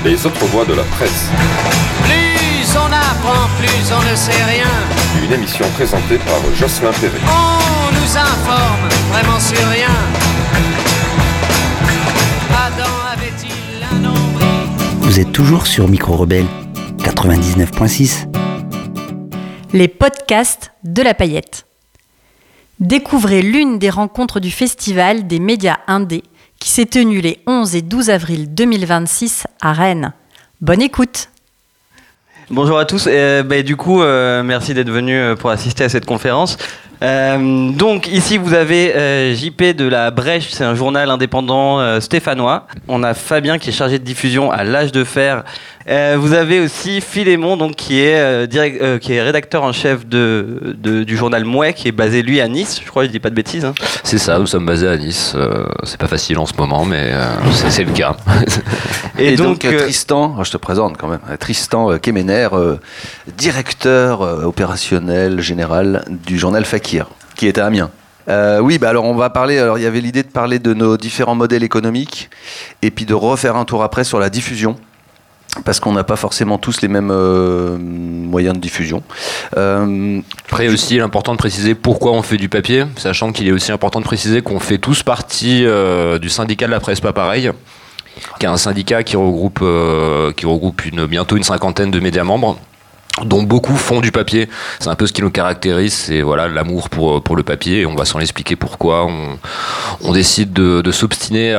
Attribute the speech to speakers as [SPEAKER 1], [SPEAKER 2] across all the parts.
[SPEAKER 1] Les autres voix de la presse.
[SPEAKER 2] Plus on apprend, plus on ne sait rien.
[SPEAKER 1] Une émission présentée par Jocelyn Perret.
[SPEAKER 2] On nous informe vraiment sur rien. Adam avait-il un nombril?
[SPEAKER 3] Vous êtes toujours sur Micro Rebelle 99.6.
[SPEAKER 4] Les podcasts de la Paillette. Découvrez l'une des rencontres du Festival des médias indés qui s'est tenue les 11 et 12 avril 2026 à Rennes. Bonne écoute.
[SPEAKER 5] Bonjour à tous, merci d'être venus pour assister à cette conférence. Donc ici vous avez JP de la Brèche, c'est un journal indépendant stéphanois. On a Fabien qui est chargé de diffusion à l'Âge de Fer. Vous avez aussi Philémon donc, qui est rédacteur en chef du journal Mouais, qui est basé lui à Nice, je crois, je dis pas de bêtises. Hein.
[SPEAKER 6] C'est ça, nous sommes basés à Nice. C'est pas facile en ce moment, mais c'est le cas.
[SPEAKER 7] Et donc Tristan, je te présente quand même, Tristan Kemener, directeur opérationnel général du journal Fakir, qui est à Amiens. Alors on va parler, il y avait l'idée de parler de nos différents modèles économiques et puis de refaire un tour après sur la diffusion. Parce qu'on n'a pas forcément tous les mêmes moyens de diffusion.
[SPEAKER 6] Après aussi, il est important de préciser pourquoi on fait du papier, sachant qu'il est aussi important de préciser qu'on fait tous partie du syndicat de la presse pas pareil, qui est un syndicat qui regroupe bientôt une cinquantaine de médias membres, dont beaucoup font du papier. C'est un peu ce qui nous caractérise, c'est voilà, l'amour pour le papier, et on va s'en expliquer pourquoi on décide de s'obstiner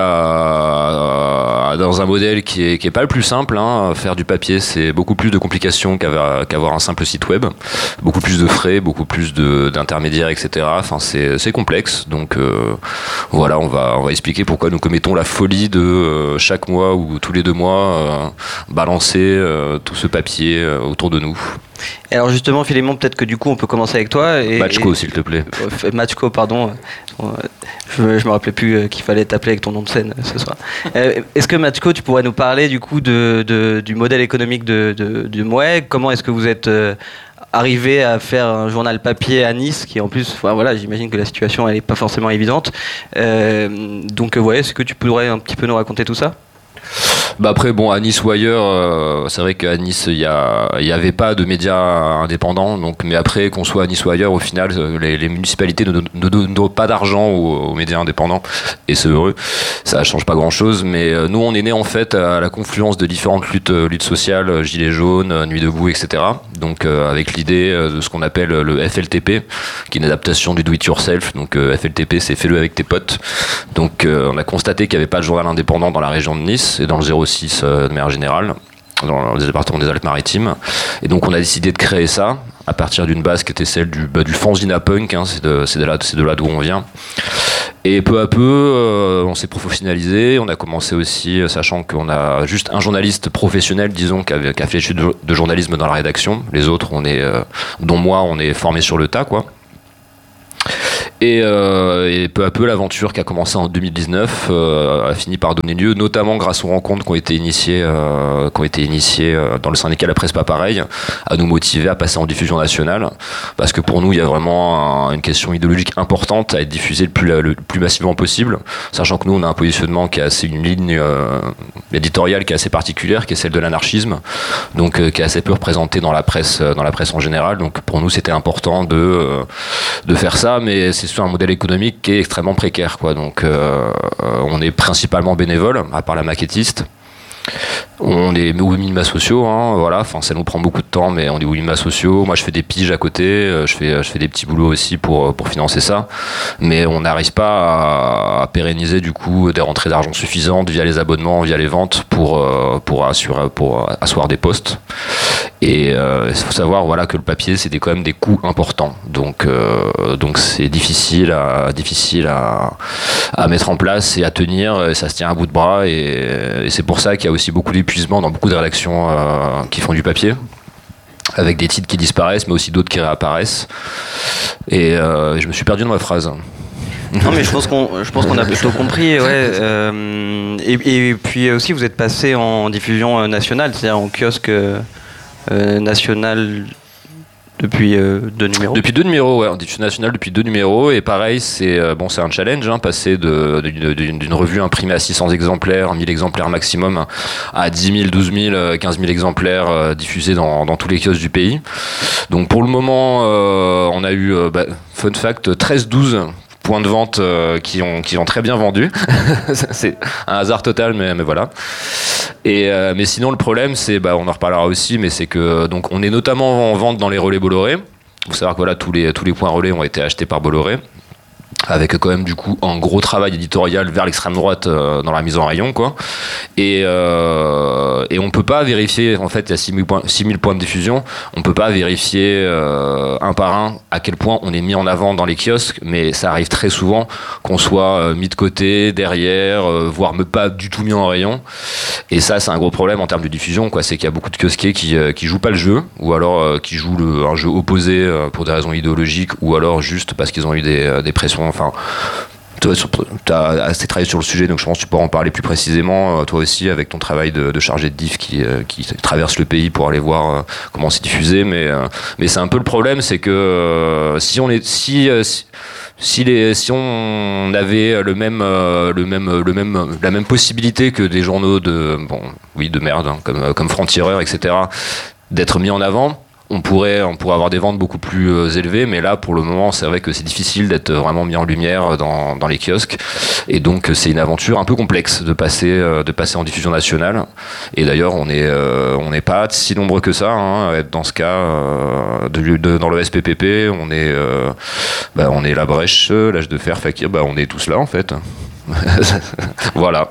[SPEAKER 6] dans un modèle qui est pas le plus simple. Hein. Faire du papier, c'est beaucoup plus de complications qu'avoir un simple site web, beaucoup plus de frais, beaucoup plus d'intermédiaires, etc. Enfin, c'est complexe, donc voilà, on va expliquer pourquoi nous commettons la folie de chaque mois ou tous les 2 mois balancer tout ce papier autour de nous.
[SPEAKER 5] Et alors justement, Philémon, peut-être que du coup on peut commencer avec toi.
[SPEAKER 6] Matchko, s'il te plaît.
[SPEAKER 5] Matchko, pardon. Je me rappelais plus qu'il fallait t'appeler avec ton nom de scène ce soir. Est-ce que Matchko, tu pourrais nous parler du coup du modèle économique du Mouais? Comment est-ce que vous êtes arrivé à faire un journal papier à Nice, qui en plus, voilà, j'imagine que la situation elle est pas forcément évidente. Est-ce que tu pourrais un petit peu nous raconter tout ça?
[SPEAKER 6] Après, à Nice ou ailleurs, c'est vrai qu'à Nice, il y avait pas de médias indépendants. Donc, mais après, qu'on soit à Nice ou ailleurs, au final, les municipalités ne donnent pas d'argent aux médias indépendants. Et c'est heureux. Ça change pas grand-chose. Mais nous, on est né en fait à la confluence de différentes luttes sociales, Gilets jaunes, Nuit debout, etc. Donc, avec l'idée de ce qu'on appelle le FLTP, qui est une adaptation du do-it-yourself. Donc, FLTP, c'est fais-le avec tes potes. Donc, on a constaté qu'il n'y avait pas de journal indépendant dans la région de Nice et dans le 06 de manière générale, dans le département des Alpes-Maritimes. Et donc on a décidé de créer ça à partir d'une base qui était celle du fanzina punk, hein, c'est de là d'où on vient. Et peu à peu, on s'est professionnalisé. On a commencé aussi, sachant qu'on a juste un journaliste professionnel, disons, qui a fait l'étude de journalisme dans la rédaction. Les autres, dont moi, on est formé sur le tas, quoi. Et peu à peu, l'aventure qui a commencé en 2019 a fini par donner lieu, notamment grâce aux rencontres qui ont été initiées dans le syndicat de la presse pas pareil, à nous motiver à passer en diffusion nationale, parce que pour nous, il y a vraiment une question idéologique importante à être diffusée le plus massivement possible, sachant que nous, on a un positionnement qui est une ligne éditoriale qui est assez particulière, qui est celle de l'anarchisme, donc qui est assez peu représentée dans la presse en général. Donc pour nous, c'était important de faire ça, mais c'est sur un modèle économique qui est extrêmement précaire, quoi. Donc on est principalement bénévole, à part la maquettiste. On est 8 minima sociaux, hein, voilà. Enfin, ça nous prend beaucoup de temps, mais on est 8 minima sociaux. Moi, je fais des piges à côté, je fais des petits boulots aussi pour financer ça. Mais on n'arrive pas à pérenniser du coup des rentrées d'argent suffisantes via les abonnements, via les ventes pour asseoir des postes. Et il faut savoir, voilà, que le papier, c'est quand même des coûts importants. Donc c'est difficile à mettre en place et à tenir. Et ça se tient à bout de bras. Et c'est pour ça qu'il y a aussi beaucoup d'épuisement dans beaucoup de rédactions qui font du papier, avec des titres qui disparaissent, mais aussi d'autres qui réapparaissent. Et je me suis perdu dans ma phrase.
[SPEAKER 5] Non, mais je pense qu'on a plutôt compris, ouais. Et puis aussi, vous êtes passé en diffusion nationale, c'est-à-dire en kiosque national Depuis 2 numéros.
[SPEAKER 6] Depuis 2 numéros, ouais, en diffusion nationale depuis 2 numéros. Et pareil, c'est un challenge, passer d'une revue imprimée à 600 exemplaires, 1000 exemplaires maximum, à 10 000, 12 000, 15 000 exemplaires diffusés dans tous les kiosques du pays. Donc pour le moment, on a eu, fun fact, 13-12 points de vente qui ont très bien vendu. C'est un hasard total, mais voilà. Mais sinon, le problème, c'est, on en reparlera aussi, mais c'est que donc on est notamment en vente dans les relais Bolloré. Il faut savoir que voilà, tous les points relais ont été achetés par Bolloré, avec quand même du coup un gros travail éditorial vers l'extrême droite dans la mise en rayon, quoi. Et on peut pas vérifier, en fait il y a 6000 points de diffusion, on peut pas vérifier un par un à quel point on est mis en avant dans les kiosques, mais ça arrive très souvent qu'on soit mis de côté, derrière, voire même pas du tout mis en rayon. Et ça, c'est un gros problème en termes de diffusion, quoi. C'est qu'il y a beaucoup de kiosquiers qui jouent pas le jeu, ou alors qui jouent un jeu opposé pour des raisons idéologiques, ou alors juste parce qu'ils ont eu des pressions. Enfin, toi, tu as assez travaillé sur le sujet, donc je pense que tu pourras en parler plus précisément, toi aussi, avec ton travail de chargé de diff qui traverse le pays pour aller voir comment c'est diffusé. Mais c'est un peu le problème, c'est que si on avait la même possibilité que des journaux de merde, comme Franc-Tireur, etc., d'être mis en avant, on pourrait avoir des ventes beaucoup plus élevées, mais là, pour le moment, c'est vrai que c'est difficile d'être vraiment mis en lumière dans les kiosques. Et donc, c'est une aventure un peu complexe de passer en diffusion nationale. Et d'ailleurs, on n'est pas si nombreux que ça, dans ce cas, dans le SPPP, on est la Brèche, l'Âge de Fer, Fakir, on est tous là, en fait. Voilà.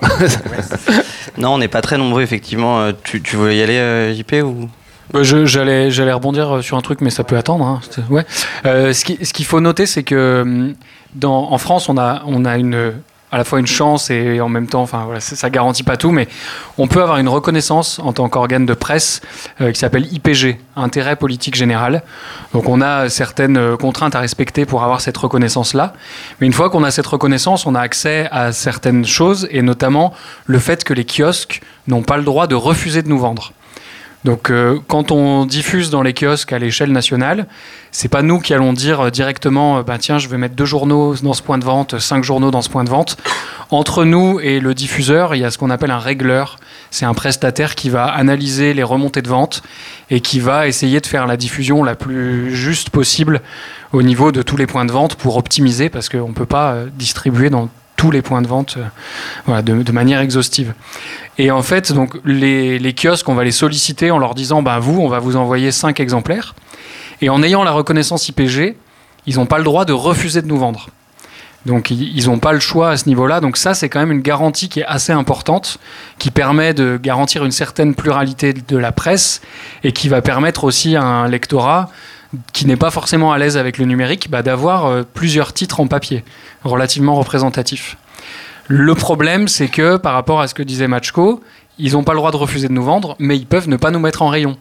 [SPEAKER 5] Non, on n'est pas très nombreux, effectivement. Tu voulais y aller, JP, ou...
[SPEAKER 8] J'allais rebondir sur un truc, mais ça peut attendre. Ouais. Ce qu'il faut noter, c'est que en France, on a à la fois une chance et en même temps, ça garantit pas tout, mais on peut avoir une reconnaissance en tant qu'organe de presse qui s'appelle IPG, Intérêt Politique Général. Donc on a certaines contraintes à respecter pour avoir cette reconnaissance-là. Mais une fois qu'on a cette reconnaissance, on a accès à certaines choses, et notamment le fait que les kiosques n'ont pas le droit de refuser de nous vendre. Donc quand on diffuse dans les kiosques à l'échelle nationale, c'est pas nous qui allons dire directement tiens, je vais mettre 2 journaux dans ce point de vente, 5 journaux dans ce point de vente. Entre nous et le diffuseur, il y a ce qu'on appelle un régleur. C'est un prestataire qui va analyser les remontées de vente et qui va essayer de faire la diffusion la plus juste possible au niveau de tous les points de vente pour optimiser, parce qu'on peut pas distribuer dans tous les points de vente de manière exhaustive. Et en fait, donc, les kiosques, on va les solliciter en leur disant on va vous envoyer 5 exemplaires. Et en ayant la reconnaissance IPG, ils n'ont pas le droit de refuser de nous vendre. Donc ils n'ont pas le choix à ce niveau-là. Donc ça, c'est quand même une garantie qui est assez importante, qui permet de garantir une certaine pluralité de la presse et qui va permettre aussi à un lectorat qui n'est pas forcément à l'aise avec le numérique, d'avoir plusieurs titres en papier, relativement représentatifs. Le problème, c'est que, par rapport à ce que disait Matchko, ils n'ont pas le droit de refuser de nous vendre, mais ils peuvent ne pas nous mettre en rayon.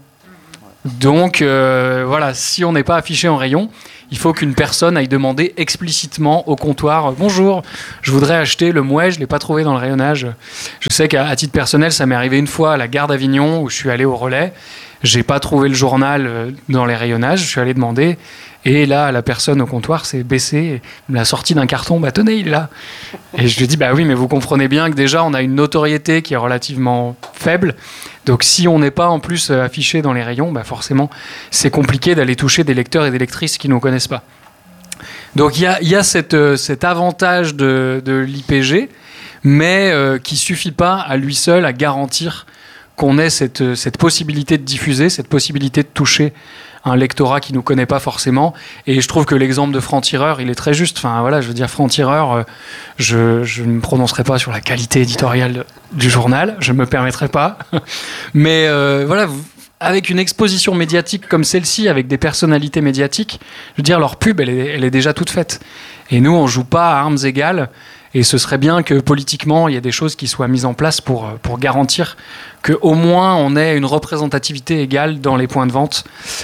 [SPEAKER 8] Donc, si on n'est pas affiché en rayon, il faut qu'une personne aille demander explicitement au comptoir « Bonjour, je voudrais acheter le Mouais, je ne l'ai pas trouvé dans le rayonnage. » Je sais qu'à titre personnel, ça m'est arrivé une fois à la gare d'Avignon où je suis allé au relais. J'ai pas trouvé le journal dans les rayonnages, je suis allé demander, et là, la personne au comptoir s'est baissée, me l'a sorti d'un carton, tenez, il est là. Et je lui ai dit, oui, mais vous comprenez bien que déjà, on a une notoriété qui est relativement faible, donc si on n'est pas en plus affiché dans les rayons, forcément, c'est compliqué d'aller toucher des lecteurs et des lectrices qui ne nous connaissent pas. Donc il y a cet avantage de l'IPG, mais qui suffit pas à lui seul à garantir qu'on ait cette possibilité de diffuser, cette possibilité de toucher un lectorat qui ne nous connaît pas forcément. Et je trouve que l'exemple de Franc-Tireur, il est très juste. Je veux dire, Franc-Tireur, je ne me prononcerai pas sur la qualité éditoriale du journal, je ne me permettrai pas. Mais avec une exposition médiatique comme celle-ci, avec des personnalités médiatiques, je veux dire, leur pub, elle est déjà toute faite. Et nous, on ne joue pas à armes égales. Et ce serait bien que politiquement, il y ait des choses qui soient mises en place pour garantir qu'au moins on ait une représentativité égale dans les points de vente,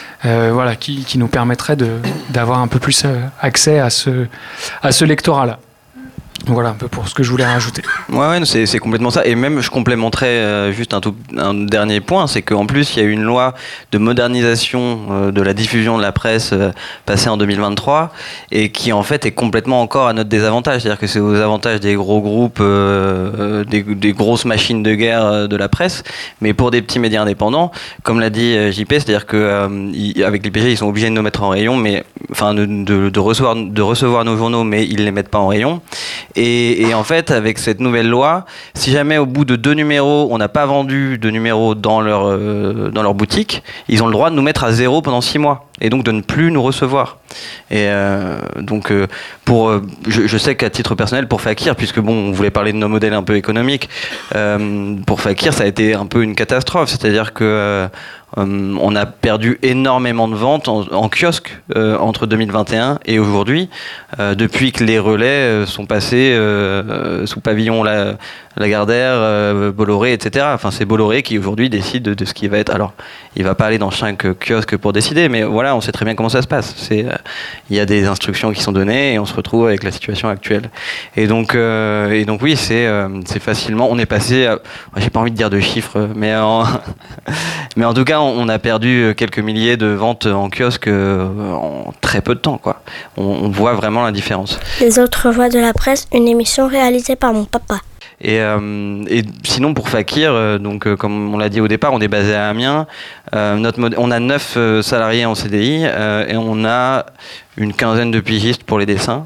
[SPEAKER 8] qui nous permettrait d'avoir un peu plus accès à ce lectorat-là. Voilà un peu pour ce que je voulais rajouter.
[SPEAKER 5] Ouais, c'est complètement ça. Et même, je complémenterais juste un dernier point, c'est qu'en plus, il y a eu une loi de modernisation de la diffusion de la presse passée en 2023 et qui, en fait, est complètement encore à notre désavantage. C'est-à-dire que c'est aux avantages des gros groupes, des grosses machines de guerre de la presse, mais pour des petits médias indépendants, comme l'a dit JP, c'est-à-dire qu'avec l'IPG, ils sont obligés de nous mettre en rayon, mais enfin de recevoir nos journaux, mais ils ne les mettent pas en rayon. Et en fait, avec cette nouvelle loi, si jamais au bout de 2 numéros, on n'a pas vendu de numéros dans leur boutique, ils ont le droit de nous mettre à 0 pendant 6 mois et donc de ne plus nous recevoir. Et donc, je sais qu'à titre personnel, pour Fakir, puisque bon, on voulait parler de nos modèles un peu économiques, pour Fakir, ça a été un peu une catastrophe. C'est-à-dire que on a perdu énormément de ventes en kiosque entre 2021 et aujourd'hui, depuis que les relais sont passés sous pavillon Lagardère, Bolloré, etc. Enfin, c'est Bolloré qui aujourd'hui décide de ce qui va être. Alors, il va pas aller dans chaque kiosque pour décider, mais voilà, on sait très bien comment ça se passe. Il y a des instructions qui sont données et on se retrouve avec la situation actuelle. Et donc oui, c'est facilement. On est passé. J'ai pas envie de dire de chiffres, mais en tout cas, on a perdu quelques milliers de ventes en kiosque en très peu de temps, quoi. On voit vraiment la différence.
[SPEAKER 9] Les autres voix de la presse, une émission réalisée par mon papa.
[SPEAKER 5] Et sinon pour Fakir, comme on l'a dit au départ, on est basé à Amiens. On a 9 salariés en CDI et on a une quinzaine de pigistes pour les dessins.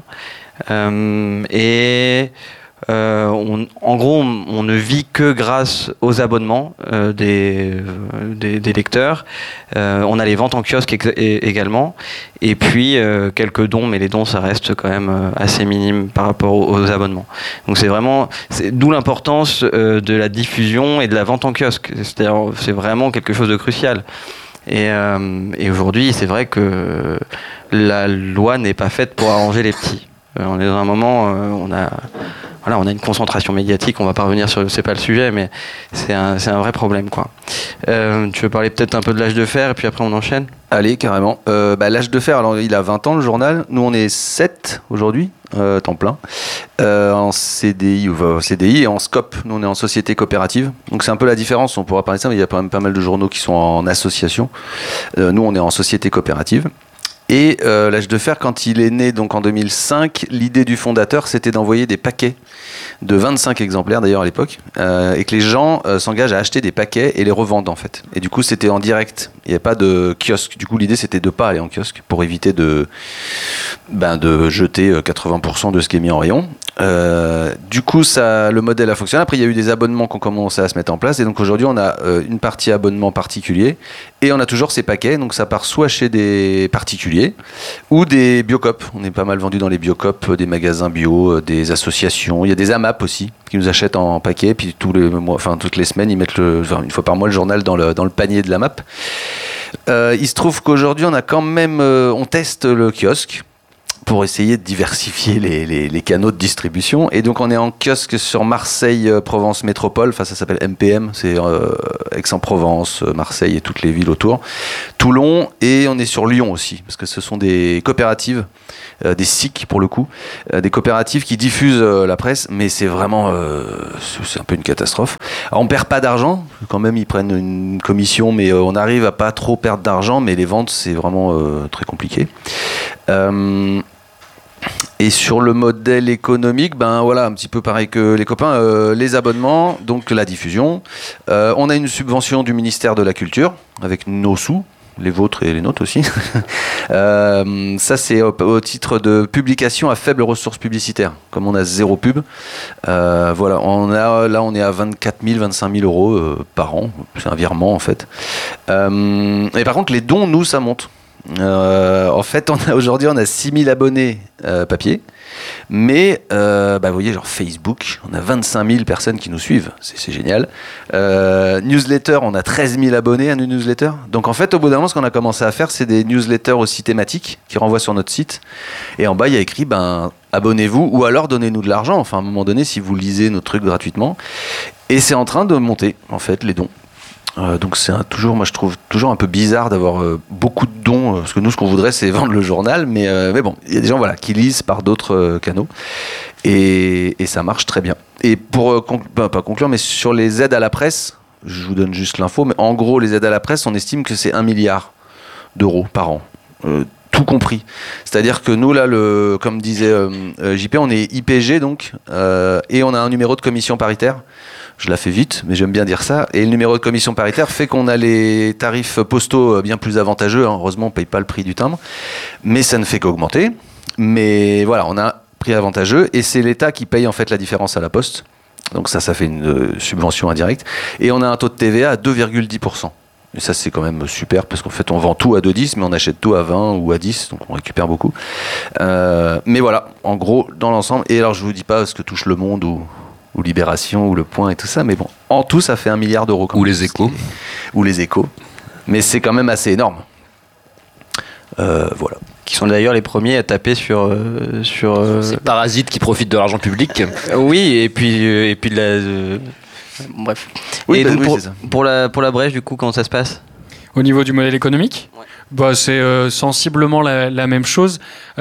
[SPEAKER 5] En gros, on ne vit que grâce aux abonnements des lecteurs. On a les ventes en kiosque également. Et puis, quelques dons, mais les dons, ça reste quand même assez minime par rapport aux abonnements. Donc, d'où l'importance de la diffusion et de la vente en kiosque. C'est-à-dire, c'est vraiment quelque chose de crucial. Et aujourd'hui, c'est vrai que la loi n'est pas faite pour arranger les petits. On est dans un moment, on a une concentration médiatique, on va pas revenir sur, c'est pas le sujet, mais c'est un vrai problème, quoi. Tu veux parler peut-être un peu de l'âge de fer et puis après on enchaîne ?
[SPEAKER 7] Allez, carrément. L'âge de fer, alors il a 20 ans le journal, nous on est 7 aujourd'hui, temps plein, en CDI et en SCOP, nous on est en société coopérative, donc c'est un peu la différence, on pourra parler de ça, mais il y a quand même pas mal de journaux qui sont en association, nous on est en société coopérative. Et l'âge de fer, quand il est né donc en 2005, l'idée du fondateur, c'était d'envoyer des paquets de 25 exemplaires d'ailleurs à l'époque, et que les gens s'engagent à acheter des paquets et les revendent en fait. Et du coup, c'était en direct. Il n'y avait pas de kiosque. Du coup, l'idée, c'était de ne pas aller en kiosque pour éviter de jeter 80% de ce qui est mis en rayon. Du coup, le modèle a fonctionné. Après, il y a eu des abonnements qui ont commencé à se mettre en place. Et donc aujourd'hui, on a une partie abonnement particulier et on a toujours ces paquets. Donc ça part soit chez des particuliers ou des biocoop. On est pas mal vendu dans les biocoop, des magasins bio, des associations. Il y a des AMAP aussi qui nous achètent en paquet. Puis toutes les semaines, ils mettent une fois par mois le journal dans le panier de l'AMAP. Il se trouve qu'aujourd'hui, on teste le kiosque pour essayer de diversifier les canaux de distribution. Et donc, on est en kiosque sur Marseille, Provence Métropole. Enfin, ça s'appelle MPM. C'est Aix-en-Provence, Marseille et toutes les villes autour. Toulon. Et on est sur Lyon aussi. Parce que ce sont des coopératives, des SIC pour le coup. Des coopératives qui diffusent la presse. Mais c'est vraiment... c'est un peu une catastrophe. Alors, on perd pas d'argent. Quand même, ils prennent une commission. Mais on arrive à pas trop perdre d'argent. Mais les ventes, c'est vraiment très compliqué. Et sur le modèle économique, un petit peu pareil que les copains, les abonnements, donc la diffusion. On a une subvention du ministère de la Culture avec nos sous, les vôtres et les nôtres aussi. Ça, c'est au titre de publication à faible ressource publicitaire. Comme on a 0 pub, on est à 24 000, 25 000 euros par an. C'est un virement en fait. Et par contre, les dons, nous, ça monte. En fait, aujourd'hui, on a 6000 abonnés papier, mais vous voyez, genre Facebook, on a 25 000 personnes qui nous suivent, c'est génial. Newsletter, on a 13 000 abonnés à nos newsletters. Donc en fait, au bout d'un moment, ce qu'on a commencé à faire, c'est des newsletters aussi thématiques qui renvoient sur notre site. Et en bas, il y a écrit, abonnez-vous ou alors donnez-nous de l'argent. Enfin, à un moment donné, si vous lisez nos trucs gratuitement. Et c'est en train de monter, en fait, les dons. Donc moi je trouve toujours un peu bizarre d'avoir beaucoup de dons, parce que nous ce qu'on voudrait c'est vendre le journal, mais bon, il y a des gens qui lisent par d'autres canaux, et ça marche très bien. Et pour pas conclure, mais sur les aides à la presse, je vous donne juste l'info, mais en gros les aides à la presse, on estime que c'est 1 milliard d'euros par an. Tout compris. C'est-à-dire que nous, là, comme disait JP, on est IPG, donc, et on a un numéro de commission paritaire. Je la fais vite, mais j'aime bien dire ça. Et le numéro de commission paritaire fait qu'on a les tarifs postaux bien plus avantageux. Heureusement, on ne paye pas le prix du timbre. Mais ça ne fait qu'augmenter. Mais voilà, on a un prix avantageux, et c'est l'État qui paye en fait la différence à la Poste. Donc ça fait une subvention indirecte. Et on a un taux de TVA à 2,10%. Et ça, c'est quand même super, parce qu'en fait, on vend tout à 2,10, mais on achète tout à 20 ou à 10, donc on récupère beaucoup. Mais voilà, en gros, dans l'ensemble. Et alors, je ne vous dis pas ce que touche Le Monde ou Libération ou Le Point et tout ça, mais bon, en tout, ça fait 1 milliard d'euros.
[SPEAKER 6] Ou Les Échos.
[SPEAKER 7] Ou Les Échos. Mais c'est quand même assez énorme. Voilà.
[SPEAKER 5] Qui sont d'ailleurs les premiers à taper sur
[SPEAKER 6] Ces parasites qui profitent de l'argent public.
[SPEAKER 5] Oui, et puis bref.
[SPEAKER 7] Oui,
[SPEAKER 5] et donc
[SPEAKER 7] c'est ça.
[SPEAKER 5] pour la brèche, du coup, comment ça se passe?
[SPEAKER 8] Au niveau du modèle économique, c'est sensiblement la même chose.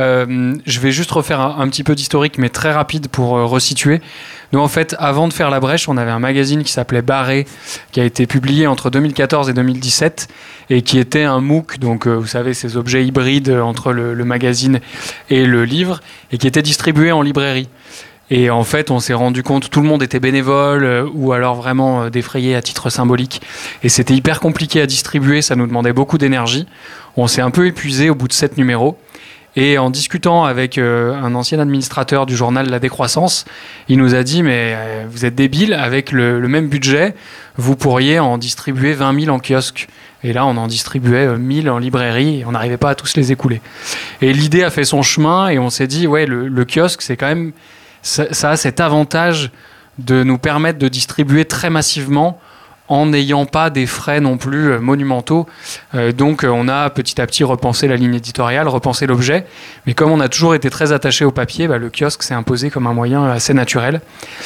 [SPEAKER 8] Je vais juste refaire un petit peu d'historique, mais très rapide pour resituer. Nous, en fait, avant de faire la brèche, on avait un magazine qui s'appelait Barré, qui a été publié entre 2014 et 2017, et qui était un MOOC, donc vous savez, ces objets hybrides entre le magazine et le livre, et qui était distribué en librairie. Et en fait, on s'est rendu compte, tout le monde était bénévole ou alors vraiment défrayé à titre symbolique. Et c'était hyper compliqué à distribuer, ça nous demandait beaucoup d'énergie. On s'est un peu épuisé au bout de 7 numéros. Et en discutant avec un ancien administrateur du journal La Décroissance, il nous a dit « Mais vous êtes débile, avec le même budget, vous pourriez en distribuer 20 000 en kiosque. » Et là, on en distribuait 1000 en librairie et on n'arrivait pas à tous les écouler. Et l'idée a fait son chemin et on s'est dit « Ouais, le kiosque, c'est quand même... » Ça a cet avantage de nous permettre de distribuer très massivement en n'ayant pas des frais non plus monumentaux. Donc on a petit à petit repensé la ligne éditoriale, repensé l'objet. Mais comme on a toujours été très attaché au papier, le kiosque s'est imposé comme un moyen assez naturel.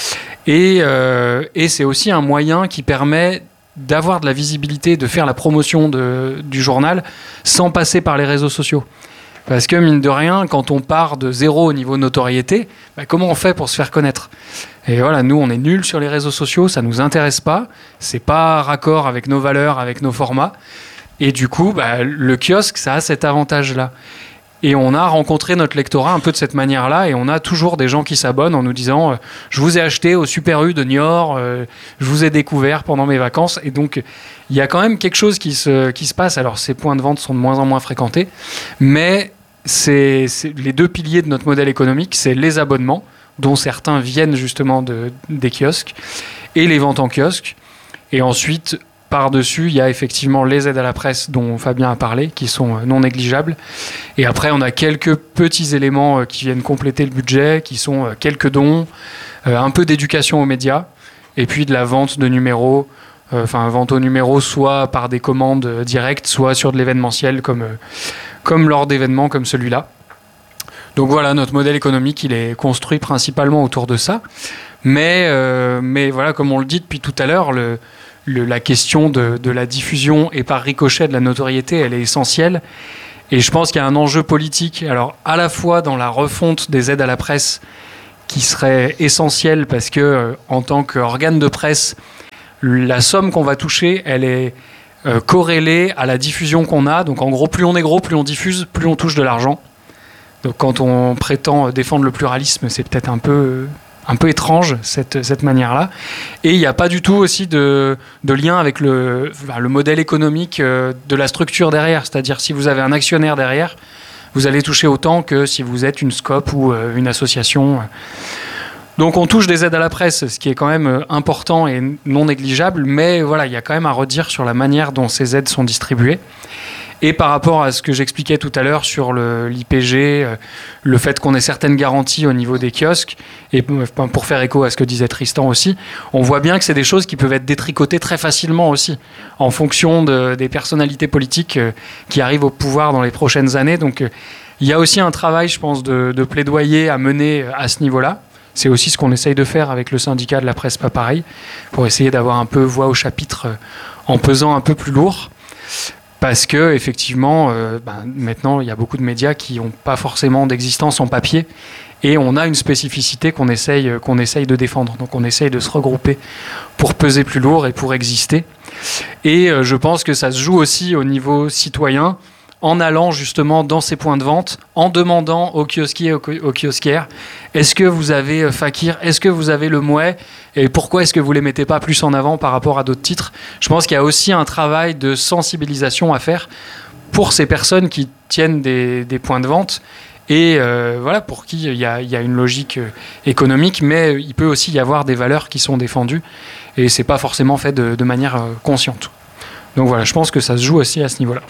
[SPEAKER 8] Et c'est aussi un moyen qui permet d'avoir de la visibilité, de faire la promotion du journal sans passer par les réseaux sociaux. Parce que, mine de rien, quand on part de zéro au niveau notoriété, comment on fait pour se faire connaître? Et voilà, nous, on est nuls sur les réseaux sociaux, ça ne nous intéresse pas, c'est pas raccord avec nos valeurs, avec nos formats. Et du coup, le kiosque, ça a cet avantage-là. Et on a rencontré notre lectorat un peu de cette manière-là, et on a toujours des gens qui s'abonnent en nous disant « Je vous ai acheté au Super U de Niort, je vous ai découvert pendant mes vacances. » Et donc, il y a quand même quelque chose qui se passe. Alors, ces points de vente sont de moins en moins fréquentés, mais c'est les deux piliers de notre modèle économique, c'est les abonnements, dont certains viennent justement des kiosques, et les ventes en kiosque. Et ensuite, par-dessus, il y a effectivement les aides à la presse dont Fabien a parlé, qui sont non négligeables. Et après, on a quelques petits éléments qui viennent compléter le budget, qui sont quelques dons, un peu d'éducation aux médias, et puis de la vente de numéros, vente aux numéros, soit par des commandes directes, soit sur de l'événementiel, comme lors d'événements comme celui-là. Donc voilà, notre modèle économique, il est construit principalement autour de ça. Mais voilà, comme on le dit depuis tout à l'heure, la question de la diffusion et par ricochet de la notoriété, elle est essentielle. Et je pense qu'il y a un enjeu politique, alors à la fois dans la refonte des aides à la presse, qui serait essentielle parce que en tant qu'organe de presse, la somme qu'on va toucher, elle est corrélée à la diffusion qu'on a. Donc en gros, plus on est gros, plus on diffuse, plus on touche de l'argent. Donc quand on prétend défendre le pluralisme, c'est peut-être un peu étrange, cette manière-là. Et il n'y a pas du tout aussi de lien avec le modèle économique de la structure derrière. C'est-à-dire, si vous avez un actionnaire derrière, vous allez toucher autant que si vous êtes une SCOP ou une association. Donc on touche des aides à la presse, ce qui est quand même important et non négligeable, mais voilà, il y a quand même à redire sur la manière dont ces aides sont distribuées. Et par rapport à ce que j'expliquais tout à l'heure sur l'IPG, le fait qu'on ait certaines garanties au niveau des kiosques, et pour faire écho à ce que disait Tristan aussi, on voit bien que c'est des choses qui peuvent être détricotées très facilement aussi, en fonction des personnalités politiques qui arrivent au pouvoir dans les prochaines années. Donc il y a aussi un travail, je pense, de plaidoyer à mener à ce niveau-là. C'est aussi ce qu'on essaye de faire avec le syndicat de la presse pas pareil, pour essayer d'avoir un peu voix au chapitre en pesant un peu plus lourd. Parce que effectivement, maintenant, il y a beaucoup de médias qui n'ont pas forcément d'existence en papier, et on a une spécificité qu'on essaye de défendre. Donc, on essaye de se regrouper pour peser plus lourd et pour exister. Et je pense que ça se joue aussi au niveau citoyen, en allant justement dans ces points de vente, en demandant aux kiosquiers, aux kiosquières, est-ce que vous avez Fakir, est-ce que vous avez Le Mouet, et pourquoi est-ce que vous ne les mettez pas plus en avant par rapport à d'autres titres ? Je pense qu'il y a aussi un travail de sensibilisation à faire pour ces personnes qui tiennent des points de vente, et voilà, pour qui il y a une logique économique, mais il peut aussi y avoir des valeurs qui sont défendues, et ce n'est pas forcément fait de manière consciente. Donc voilà, je pense que ça se joue aussi à ce niveau-là.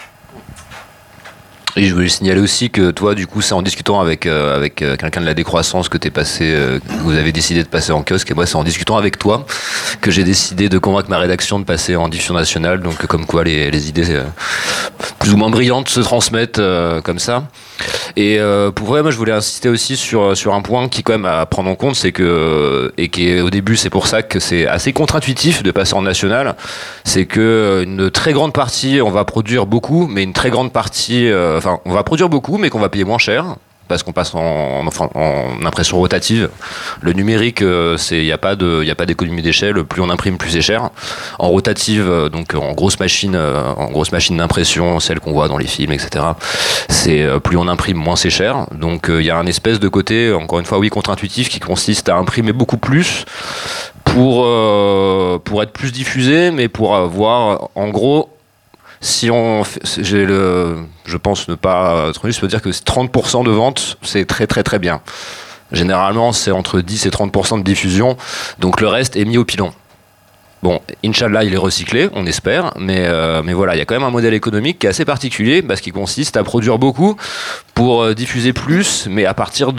[SPEAKER 6] Et je voulais signaler aussi que toi, du coup, c'est en discutant avec quelqu'un de la décroissance que t'es passé, vous avez décidé de passer en kiosque, et moi, c'est en discutant avec toi que j'ai décidé de convaincre ma rédaction de passer en diffusion nationale. Donc, comme quoi, les idées plus ou moins brillantes se transmettent comme ça. Et pour vrai, moi, je voulais insister aussi sur un point qui, quand même, à prendre en compte, c'est que, et qui est, au début, c'est pour ça que c'est assez contre-intuitif de passer en national, c'est que une très grande partie, on va produire beaucoup, mais une très grande partie, on va produire beaucoup, mais qu'on va payer moins cher, parce qu'on passe en impression rotative. Le numérique, il n'y a pas d'économie d'échelle. Plus on imprime, plus c'est cher. En rotative, donc en grosse machine d'impression, celle qu'on voit dans les films, etc. C'est plus on imprime, moins c'est cher. Donc il y a un espèce de côté, encore une fois, oui, contre-intuitif, qui consiste à imprimer beaucoup plus pour être plus diffusé, mais pour avoir, en gros. Si on fait, je pense ne pas trop, je peux dire que 30% de vente, c'est très très très bien. Généralement, c'est entre 10 et 30% de diffusion, donc le reste est mis au pilon. Bon, Inch'Allah, il est recyclé, on espère, mais voilà, il y a quand même un modèle économique qui est assez particulier, parce qu'il consiste à produire beaucoup pour diffuser plus, mais à partir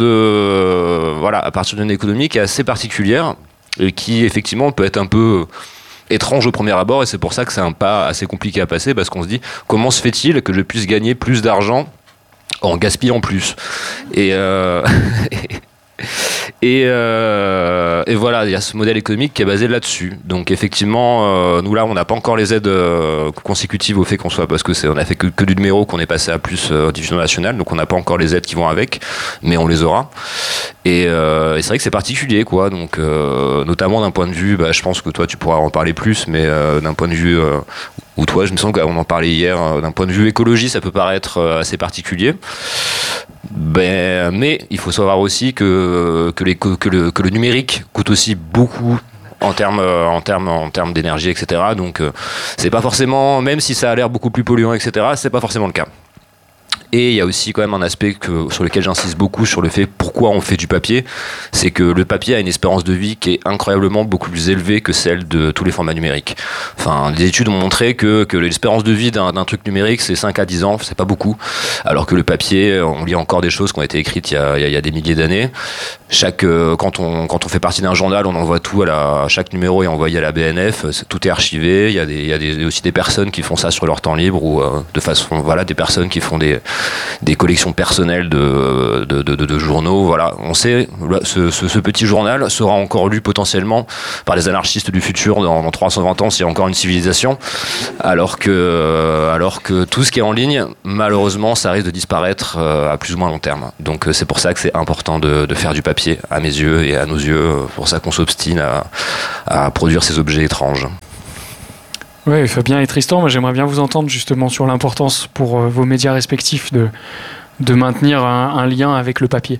[SPEAKER 6] d'une économie qui est assez particulière, et qui effectivement peut être un peu étrange au premier abord, et c'est pour ça que c'est un pas assez compliqué à passer, parce qu'on se dit comment se fait-il que je puisse gagner plus d'argent en gaspillant plus, et voilà, il y a ce modèle économique qui est basé là-dessus. Donc effectivement, nous là, on n'a pas encore les aides consécutives au fait qu'on soit, parce que on a fait que du numéro, qu'on est passé à plus diffusion nationale, donc on n'a pas encore les aides qui vont avec, mais on les aura. Et c'est vrai que c'est particulier, quoi. Donc notamment d'un point de vue, je pense que toi tu pourras en parler plus, mais d'un point de vue ou toi, je me sens qu'on en parlait hier, d'un point de vue écologie, ça peut paraître assez particulier. Mais il faut savoir aussi que le numérique coûte aussi beaucoup en termes d'énergie, etc. Donc c'est pas forcément, même si ça a l'air beaucoup plus polluant, etc., c'est pas forcément le cas. Et il y a aussi quand même un aspect sur lequel j'insiste beaucoup, sur le fait pourquoi on fait du papier, c'est que le papier a une espérance de vie qui est incroyablement beaucoup plus élevée que celle de tous les formats numériques. Enfin, des études ont montré que l'espérance de vie d'un truc numérique, c'est 5 à 10 ans, c'est pas beaucoup, alors que le papier, on lit encore des choses qui ont été écrites il y a des milliers d'années. Quand on fait partie d'un journal, on envoie tout chaque numéro est envoyé à la BNF, tout est archivé, il y a aussi des personnes qui font ça sur leur temps libre, ou des personnes qui font des collections personnelles de journaux. Voilà, on sait, ce petit journal sera encore lu potentiellement par les anarchistes du futur dans 320 ans, s'il y a encore une civilisation, alors que tout ce qui est en ligne, malheureusement, ça risque de disparaître à plus ou moins long terme. Donc c'est pour ça que c'est important de faire du papier, à mes yeux et à nos yeux, pour ça qu'on s'obstine à produire ces objets étranges.
[SPEAKER 8] Oui, Fabien et Tristan, moi j'aimerais bien vous entendre justement sur l'importance pour vos médias respectifs de maintenir un lien avec le papier.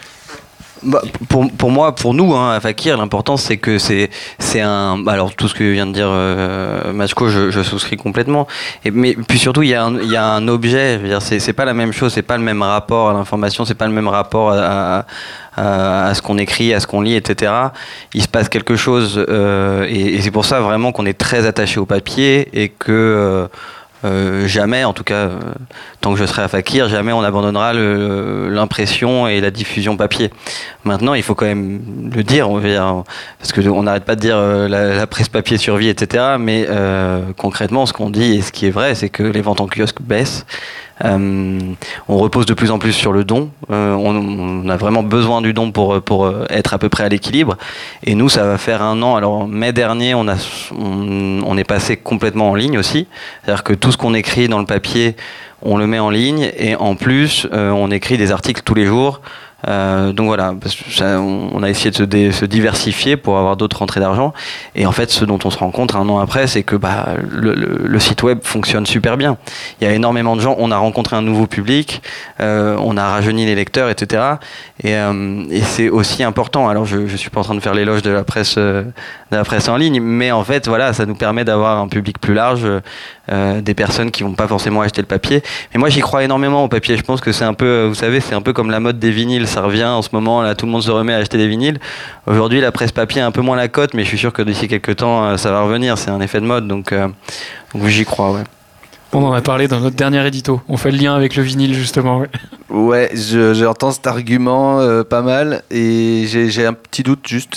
[SPEAKER 5] Pour moi, pour nous, à Fakir, l'important c'est que c'est alors tout ce que vient de dire Machko, je souscris complètement. Mais puis surtout, il y a un objet. Je veux dire, c'est pas la même chose, c'est pas le même rapport à l'information, c'est pas le même rapport à ce qu'on écrit, à ce qu'on lit, etc. Il se passe quelque chose, et c'est pour ça vraiment qu'on est très attaché au papier, et que jamais, en tout cas, tant que je serai à Fakir, jamais on abandonnera l'impression et la diffusion papier. Maintenant, il faut quand même le dire, parce qu'on n'arrête pas de dire la presse papier survit, etc. Mais concrètement, ce qu'on dit et ce qui est vrai, c'est que les ventes en kiosque baissent. On repose de plus en plus sur le don. On a vraiment besoin du don pour être à peu près à l'équilibre. Et nous, ça va faire 1 an. Alors, mai dernier, on est passé complètement en ligne aussi. C'est-à-dire que tout ce qu'on écrit dans le papier, on le met en ligne. Et en plus, on écrit des articles tous les jours. Donc voilà, parce que on a essayé de se diversifier pour avoir d'autres rentrées d'argent. Et en fait, ce dont on se rend compte 1 an après, c'est que le site web fonctionne super bien. Il y a énormément de gens. On a rencontré un nouveau public, on a rajeuni les lecteurs, etc. Et c'est aussi important. Alors, je suis pas en train de faire l'éloge de la presse en ligne, mais en fait, voilà, ça nous permet d'avoir un public plus large, des personnes qui vont pas forcément acheter le papier. Mais moi, j'y crois énormément au papier. Je pense que c'est un peu, vous savez, c'est un peu comme la mode des vinyles. Ça revient en ce moment, là, tout le monde se remet à acheter des vinyles. Aujourd'hui, la presse papier a un peu moins la cote, mais je suis sûr que d'ici quelques temps, ça va revenir. C'est un effet de mode, donc j'y crois, ouais.
[SPEAKER 8] On en a parlé dans notre dernier édito. On fait le lien avec le vinyle, justement.
[SPEAKER 7] Ouais, j'entends cet argument pas mal, et j'ai un petit doute, juste.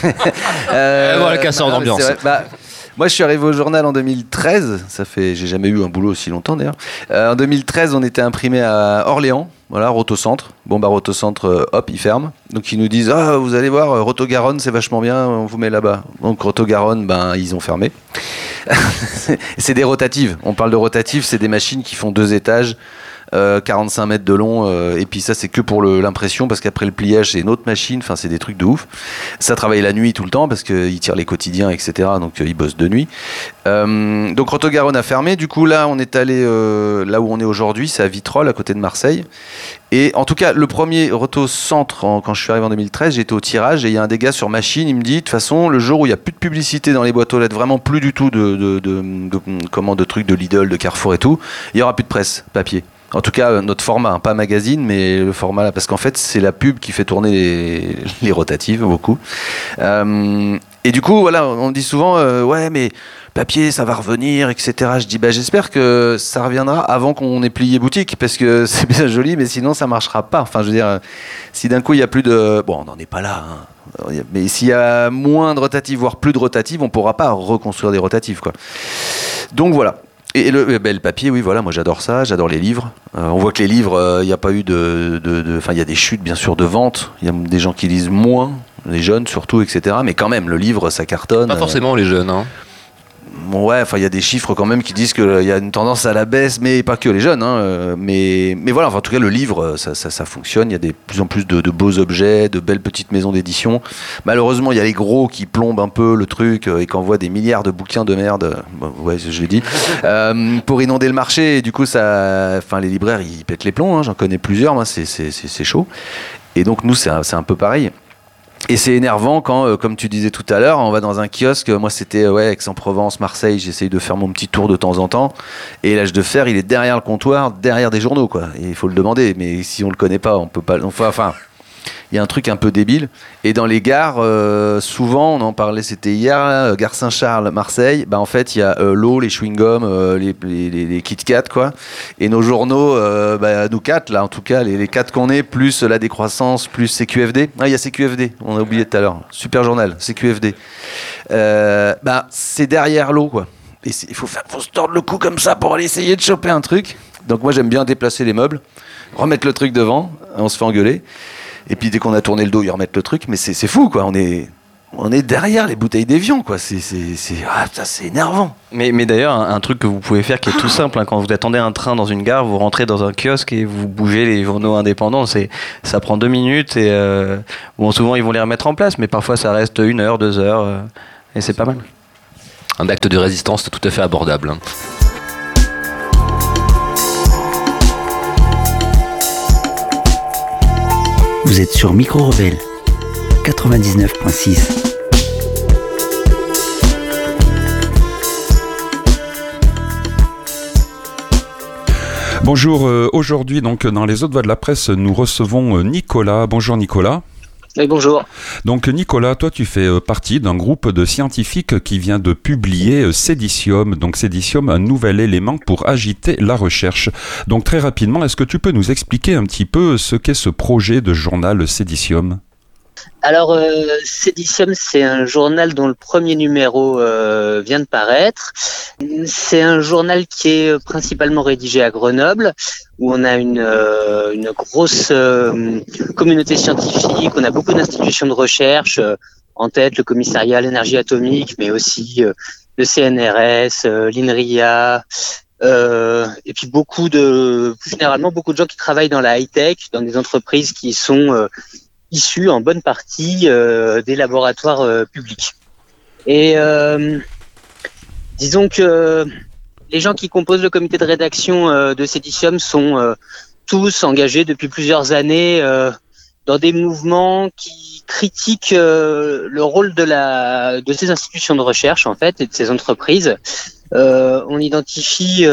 [SPEAKER 6] Voilà, casseur d'ambiance.
[SPEAKER 7] Moi, je suis arrivé au journal en 2013. J'ai jamais eu un boulot aussi longtemps, d'ailleurs. En 2013, on était imprimé à Orléans. Voilà, Rotocentre. Bon, Rotocentre, hop, ils ferment. Donc, ils nous disent, vous allez voir, Roto-Garonne, c'est vachement bien, on vous met là-bas. Donc, Roto-Garonne, ils ont fermé. C'est des rotatives. On parle de rotatives, c'est des machines qui font 2 étages, 45 mètres de long, et puis ça, c'est que pour l'impression, parce qu'après le pliage, c'est une autre machine. Enfin, c'est des trucs de ouf. Ça travaille la nuit tout le temps, parce qu'ils tirent les quotidiens, etc. Donc, ils bossent de nuit. Donc, Roto-Garonne a fermé. Du coup, là, on est allé là où on est aujourd'hui, c'est à Vitrolles, à côté de Marseille. Et en tout cas, le premier Rotocentre, quand je suis arrivé en 2013, j'étais au tirage, et il y a un des gars sur machine, il me dit, de toute façon, le jour où il n'y a plus de publicité dans les boîtes aux lettres, vraiment plus du tout de trucs de Lidl, de Carrefour et tout, il n'y aura plus de presse papier. En tout cas, notre format, pas magazine, mais le format là, parce qu'en fait, c'est la pub qui fait tourner les rotatives, beaucoup. Et du coup, voilà, on dit souvent, ouais, mais papier, ça va revenir, etc. Je dis, j'espère que ça reviendra avant qu'on ait plié boutique, parce que c'est bien joli, mais sinon, ça marchera pas. Enfin, je veux dire, si d'un coup, il n'y a plus de... Bon, on n'en est pas là, hein. Mais s'il y a moins de rotatives, voire plus de rotatives, on ne pourra pas reconstruire des rotatives, quoi. Donc, voilà. Et le papier, oui, voilà, moi j'adore ça, j'adore les livres. On voit que les livres, il n'y a pas eu enfin, il y a des chutes, bien sûr, de vente. Il y a des gens qui lisent moins, les jeunes surtout, etc. Mais quand même, le livre, ça cartonne.
[SPEAKER 6] Pas forcément les jeunes, hein.
[SPEAKER 7] Ouais, enfin, il y a des chiffres quand même qui disent qu'il y a une tendance à la baisse, mais pas que les jeunes, hein. Mais voilà, enfin, en tout cas, le livre, ça fonctionne. Il y a de plus en plus de beaux objets, de belles petites maisons d'édition. Malheureusement, il y a les gros qui plombent un peu le truc et qui envoient des milliards de bouquins de merde, ouais, je l'ai dit, pour inonder le marché. Et du coup, les libraires, ils pètent les plombs, hein. J'en connais plusieurs, moi, c'est chaud. Et donc, nous, c'est un peu pareil. Et c'est énervant quand, comme tu disais tout à l'heure, on va dans un kiosque. Moi, c'était Aix-en-Provence, Marseille. J'essaye de faire mon petit tour de temps en temps. Et l'âge de fer, il est derrière le comptoir, derrière des journaux, quoi. Et il faut le demander. Mais si on le connaît pas, on peut pas. Enfin, il y a un truc un peu débile. Et dans les gares, souvent, on en parlait, c'était hier, là, gare Saint-Charles, Marseille. En fait, il y a l'eau, les chewing-gums, les Kit Kat, quoi. Et nos journaux, nous 4, là, en tout cas, les 4 qu'on est, plus la décroissance, plus CQFD. Ah, il y a CQFD, on a oublié tout à l'heure. Super journal, CQFD. C'est derrière l'eau, quoi. Et il faut se tordre le cou comme ça pour aller essayer de choper un truc. Donc moi, j'aime bien déplacer les meubles, remettre le truc devant, on se fait engueuler. Et puis dès qu'on a tourné le dos, ils remettent le truc, mais c'est fou, quoi. On est derrière les bouteilles d'Évian, quoi. C'est énervant.
[SPEAKER 5] Mais d'ailleurs, un truc que vous pouvez faire qui est tout simple, hein, quand vous attendez un train dans une gare, vous rentrez dans un kiosque et vous bougez les journaux indépendants. Ça prend 2 minutes et souvent ils vont les remettre en place, mais parfois ça reste 1 heure, 2 heures, et c'est pas mal.
[SPEAKER 6] Un acte de résistance tout à fait abordable, hein.
[SPEAKER 3] Vous êtes sur Micro Rebelle 99.6.
[SPEAKER 10] Bonjour, aujourd'hui donc dans les autres voix de la presse, nous recevons Nicolas. Bonjour Nicolas.
[SPEAKER 11] Oui, bonjour.
[SPEAKER 10] Donc Nicolas, toi tu fais partie d'un groupe de scientifiques qui vient de publier Séditium. Donc Séditium, un nouvel élément pour agiter la recherche. Donc très rapidement, est-ce que tu peux nous expliquer un petit peu ce qu'est ce projet de journal Séditium ?
[SPEAKER 11] Alors, Séditium, c'est un journal dont le premier numéro vient de paraître. C'est un journal qui est principalement rédigé à Grenoble, où on a une grosse communauté scientifique, on a beaucoup d'institutions de recherche, en tête le commissariat à l'énergie atomique, mais aussi le CNRS, l'INRIA, et puis plus généralement beaucoup de gens qui travaillent dans la high-tech, dans des entreprises qui sont issus en bonne partie des laboratoires publics. Et disons que les gens qui composent le comité de rédaction de Séditium sont tous engagés depuis plusieurs années dans des mouvements qui critiquent le rôle de ces institutions de recherche en fait et de ces entreprises. On identifie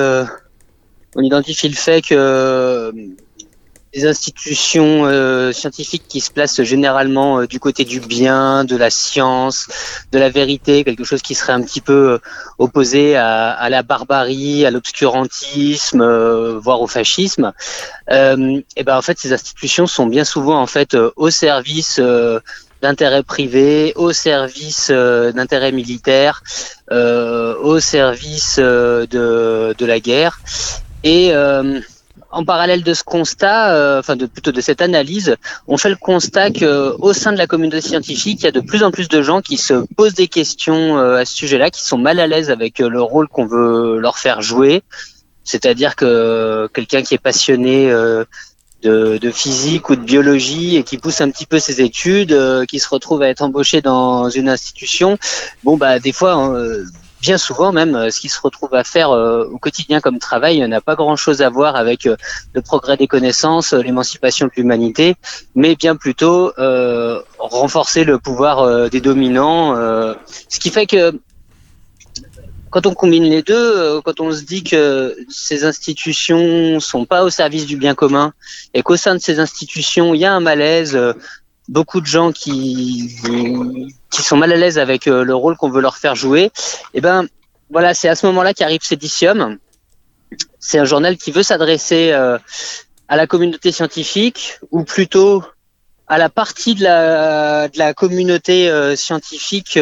[SPEAKER 11] le fait que des institutions scientifiques qui se placent généralement du côté du bien, de la science, de la vérité, quelque chose qui serait un petit peu opposé à la barbarie, à l'obscurantisme, voire au fascisme. Et ben en fait, ces institutions sont bien souvent en fait au service d'intérêts privés, au service d'intérêts militaires, au service de la guerre. Et en parallèle de ce constat, plutôt de cette analyse, on fait le constat qu'au sein de la communauté scientifique, il y a de plus en plus de gens qui se posent des questions à ce sujet-là, qui sont mal à l'aise avec le rôle qu'on veut leur faire jouer. C'est-à-dire que quelqu'un qui est passionné de physique ou de biologie et qui pousse un petit peu ses études, qui se retrouve à être embauché dans une institution, des fois, bien souvent même, ce qu'il se retrouve à faire au quotidien comme travail n'a pas grand-chose à voir avec le progrès des connaissances, l'émancipation de l'humanité, mais bien plutôt renforcer le pouvoir des dominants. Ce qui fait que quand on combine les deux, quand on se dit que ces institutions sont pas au service du bien commun et qu'au sein de ces institutions, il y a un malaise, beaucoup de gens qui sont mal à l'aise avec le rôle qu'on veut leur faire jouer, et ben voilà, c'est à ce moment-là qu'arrive Séditium. C'est un journal qui veut s'adresser à la communauté scientifique, ou plutôt à la partie de la communauté scientifique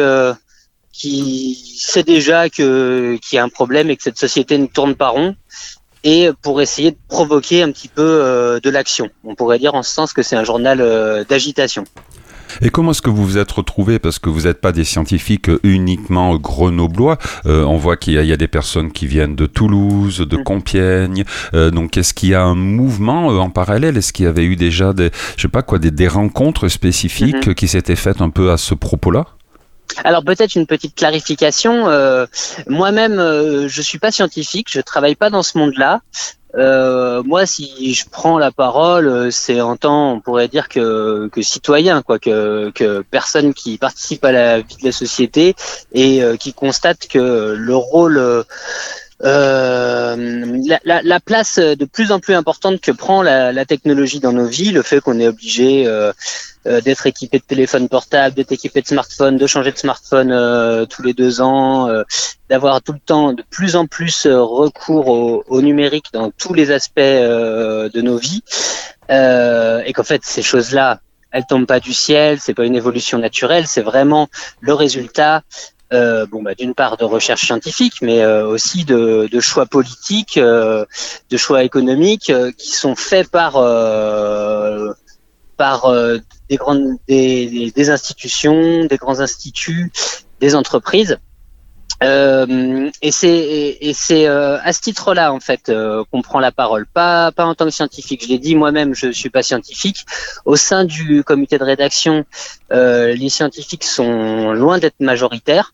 [SPEAKER 11] qui sait déjà qu'il y a un problème et que cette société ne tourne pas rond, et pour essayer de provoquer un petit peu de l'action. On pourrait dire en ce sens que c'est un journal d'agitation.
[SPEAKER 10] Et comment est-ce que vous vous êtes retrouvés? Parce que vous n'êtes pas des scientifiques uniquement grenoblois. On voit qu'il y a des personnes qui viennent de Toulouse, de Compiègne. Donc, est-ce qu'il y a un mouvement en parallèle? Est-ce qu'il y avait eu déjà des rencontres spécifiques qui s'étaient faites un peu à ce propos-là?
[SPEAKER 11] Alors peut-être une petite clarification. Moi-même, je suis pas scientifique, je travaille pas dans ce monde-là. Moi, si je prends la parole, c'est en tant, on pourrait dire que citoyen, quoi, que personne qui participe à la vie de la société et qui constate que le rôle, la place de plus en plus importante que prend la technologie dans nos vies, le fait qu'on est obligé d'être équipé de téléphone portable, d'être équipé de smartphone, de changer de smartphone tous les 2 ans, d'avoir tout le temps de plus en plus recours au numérique dans tous les aspects de nos vies, et qu'en fait ces choses-là, elles tombent pas du ciel, c'est pas une évolution naturelle, c'est vraiment le résultat d'une part de recherche scientifique, mais aussi de choix politiques, de choix économiques qui sont faits par des institutions, des grands instituts, des entreprises. Et c'est à ce titre-là en fait qu'on prend la parole, pas en tant que scientifique. Je l'ai dit, moi-même je suis pas scientifique. Au sein du comité de rédaction, les scientifiques sont loin d'être majoritaires.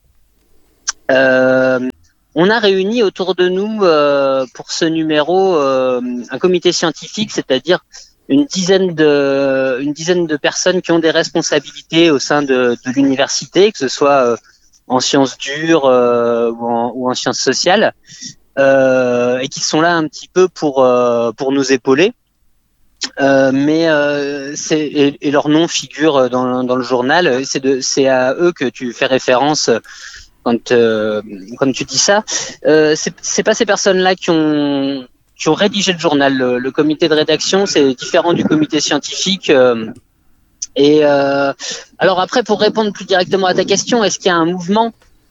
[SPEAKER 11] On a réuni autour de nous pour ce numéro un comité scientifique, c'est-à-dire une dizaine de personnes qui ont des responsabilités au sein de l'université, que ce soit en sciences dures ou en sciences sociales, et qui sont là un petit peu pour nous épauler. Mais et leur nom figure dans le journal. C'est à eux que tu fais référence quand tu dis ça. C'est pas ces personnes-là qui ont rédigé le journal. Le comité de rédaction, c'est différent du comité scientifique. Et alors après, pour répondre plus directement à ta question, est-ce qu'il y a un mouvement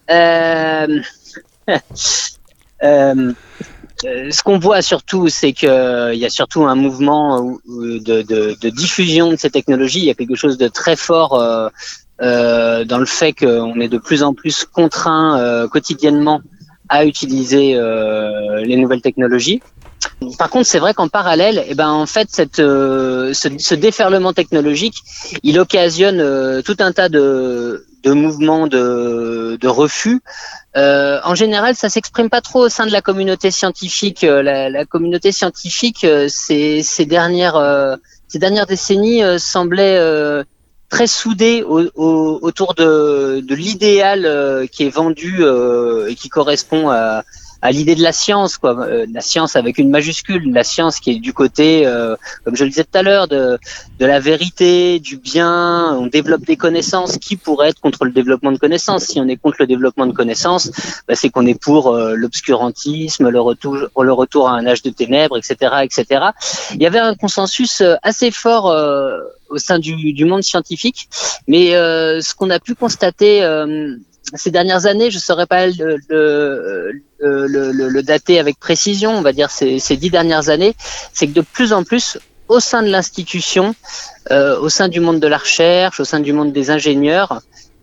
[SPEAKER 11] ce qu'on voit surtout, c'est qu'il y a surtout un mouvement de diffusion de ces technologies. Il y a quelque chose de très fort dans le fait qu'on est de plus en plus contraint quotidiennement à utiliser les nouvelles technologies. Par contre, c'est vrai qu'en parallèle, en fait, ce déferlement technologique, il occasionne tout un tas de mouvements de refus. En général, ça s'exprime pas trop au sein de la communauté scientifique. La communauté scientifique, ces dernières décennies, semblait très soudée autour de l'idéal qui est vendu et qui correspond à l'idée de la science, quoi. La science avec une majuscule, la science qui est du côté, comme je le disais tout à l'heure, de la vérité, du bien. On développe des connaissances. Qui pourrait être contre le développement de connaissances? Si on est contre le développement de connaissances, c'est qu'on est pour l'obscurantisme, le retour à un âge de ténèbres, etc., etc. Il y avait un consensus assez fort au sein du monde scientifique, mais ce qu'on a pu constater ces dernières années, je ne saurais pas le dater avec précision, on va dire ces 10 dernières années, c'est que de plus en plus, au sein de l'institution, au sein du monde de la recherche, au sein du monde des ingénieurs,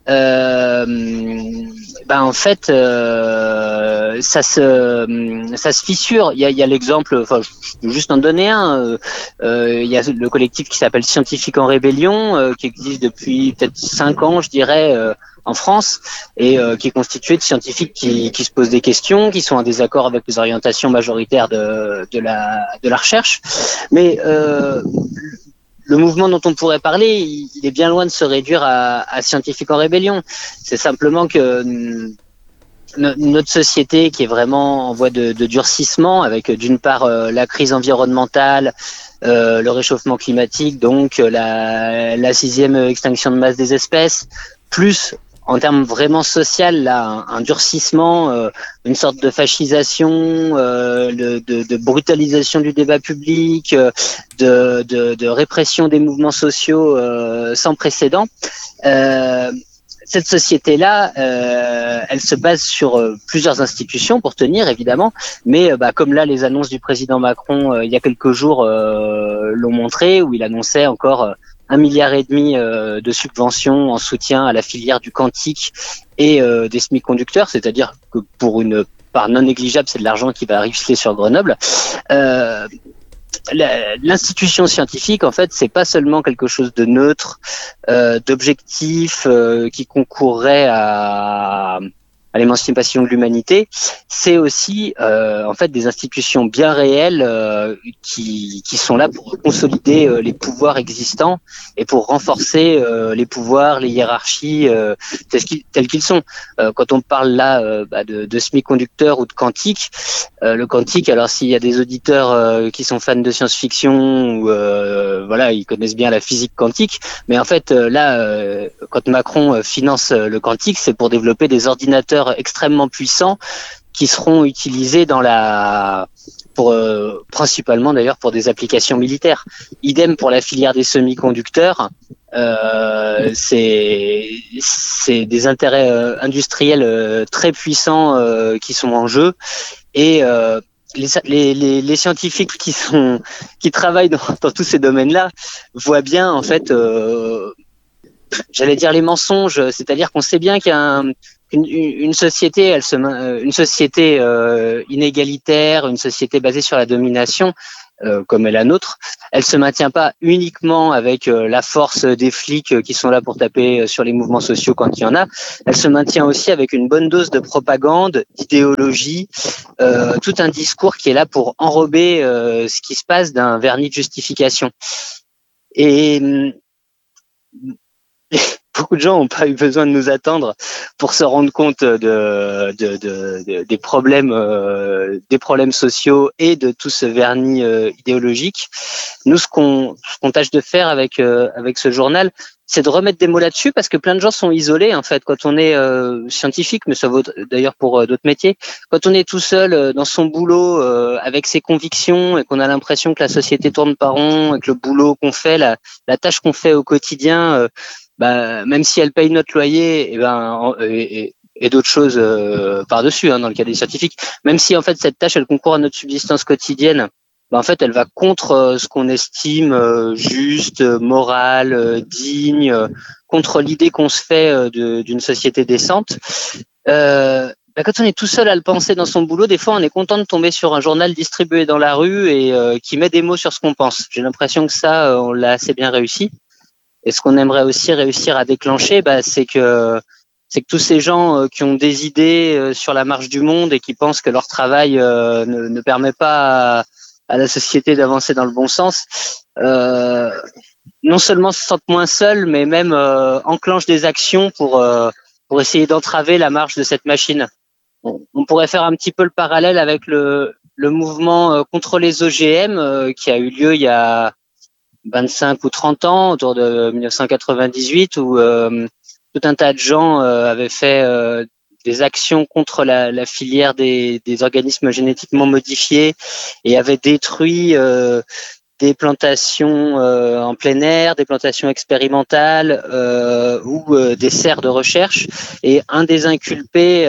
[SPEAKER 11] en fait, ça se fissure. Il y a l'exemple, enfin, je peux juste en donner un. Il y a le collectif qui s'appelle Scientifiques en Rébellion, qui existe depuis peut-être 5 ans, je dirais, en France, et qui est constitué de scientifiques qui se posent des questions, qui sont en désaccord avec les orientations majoritaires de la recherche. Mais le mouvement dont on pourrait parler, il est bien loin de se réduire à Scientifiques en Rébellion. C'est simplement que notre société, qui est vraiment en voie de durcissement, avec d'une part la crise environnementale, le réchauffement climatique, donc la 6e extinction de masse des espèces, plus en termes vraiment social, là, un durcissement, une sorte de fascisation, de brutalisation du débat public, de répression des mouvements sociaux sans précédent. Cette société-là, elle se base sur plusieurs institutions pour tenir, évidemment, mais comme là, les annonces du président Macron il y a quelques jours l'ont montré, où il annonçait encore 1,5 milliard de subventions en soutien à la filière du quantique et des semi-conducteurs, c'est-à-dire que pour une part non négligeable, c'est de l'argent qui va arriver sur Grenoble. L'institution scientifique, en fait, c'est pas seulement quelque chose de neutre, d'objectif, qui concourrait à l'émancipation de l'humanité, c'est aussi en fait des institutions bien réelles qui sont là pour consolider les pouvoirs existants et pour renforcer les pouvoirs, les hiérarchies tels qu'ils sont. Quand on parle là de semi-conducteurs ou de quantique, le quantique, alors s'il y a des auditeurs qui sont fans de science-fiction ou voilà, ils connaissent bien la physique quantique, mais en fait là, quand Macron finance le quantique, c'est pour développer des ordinateurs extrêmement puissants qui seront utilisés principalement d'ailleurs pour des applications militaires. Idem pour la filière des semi-conducteurs. C'est des intérêts industriels très puissants qui sont en jeu, et les scientifiques qui travaillent dans tous ces domaines-là voient bien, en fait, j'allais dire les mensonges, c'est-à-dire qu'on sait bien qu'il y a une société, une société inégalitaire, une société basée sur la domination, comme est la nôtre, elle se maintient pas uniquement avec la force des flics qui sont là pour taper sur les mouvements sociaux quand il y en a. Elle se maintient aussi avec une bonne dose de propagande, d'idéologie, tout un discours qui est là pour enrober ce qui se passe d'un vernis de justification. Et beaucoup de gens n'ont pas eu besoin de nous attendre pour se rendre compte des problèmes sociaux et de tout ce vernis idéologique. Nous, ce qu'on tâche de faire avec ce journal, c'est de remettre des mots là-dessus parce que plein de gens sont isolés en fait quand on est scientifique, mais ça vaut d'ailleurs pour d'autres métiers. Quand on est tout seul dans son boulot avec ses convictions et qu'on a l'impression que la société tourne par rond et que le boulot qu'on fait, la tâche qu'on fait au quotidien, même si elle paye notre loyer, et d'autres choses par-dessus, dans le cas des scientifiques, même si en fait cette tâche elle concourt à notre subsistance quotidienne, en fait elle va contre ce qu'on estime juste, moral, digne, contre l'idée qu'on se fait d'une société décente. Quand on est tout seul à le penser dans son boulot, des fois on est content de tomber sur un journal distribué dans la rue et qui met des mots sur ce qu'on pense. J'ai l'impression que ça on l'a assez bien réussi. Et ce qu'on aimerait aussi réussir à déclencher, c'est que tous ces gens qui ont des idées sur la marche du monde et qui pensent que leur travail ne permet pas à la société d'avancer dans le bon sens, non seulement se sentent moins seuls, mais même enclenchent des actions pour essayer d'entraver la marche de cette machine. On pourrait faire un petit peu le parallèle avec le mouvement contre les OGM qui a eu lieu il y a 25 ou 30 ans, autour de 1998, où tout un tas de gens avaient fait des actions contre la filière des organismes génétiquement modifiés et avaient détruit des plantations en plein air, des plantations expérimentales ou des serres de recherche. Et un des inculpés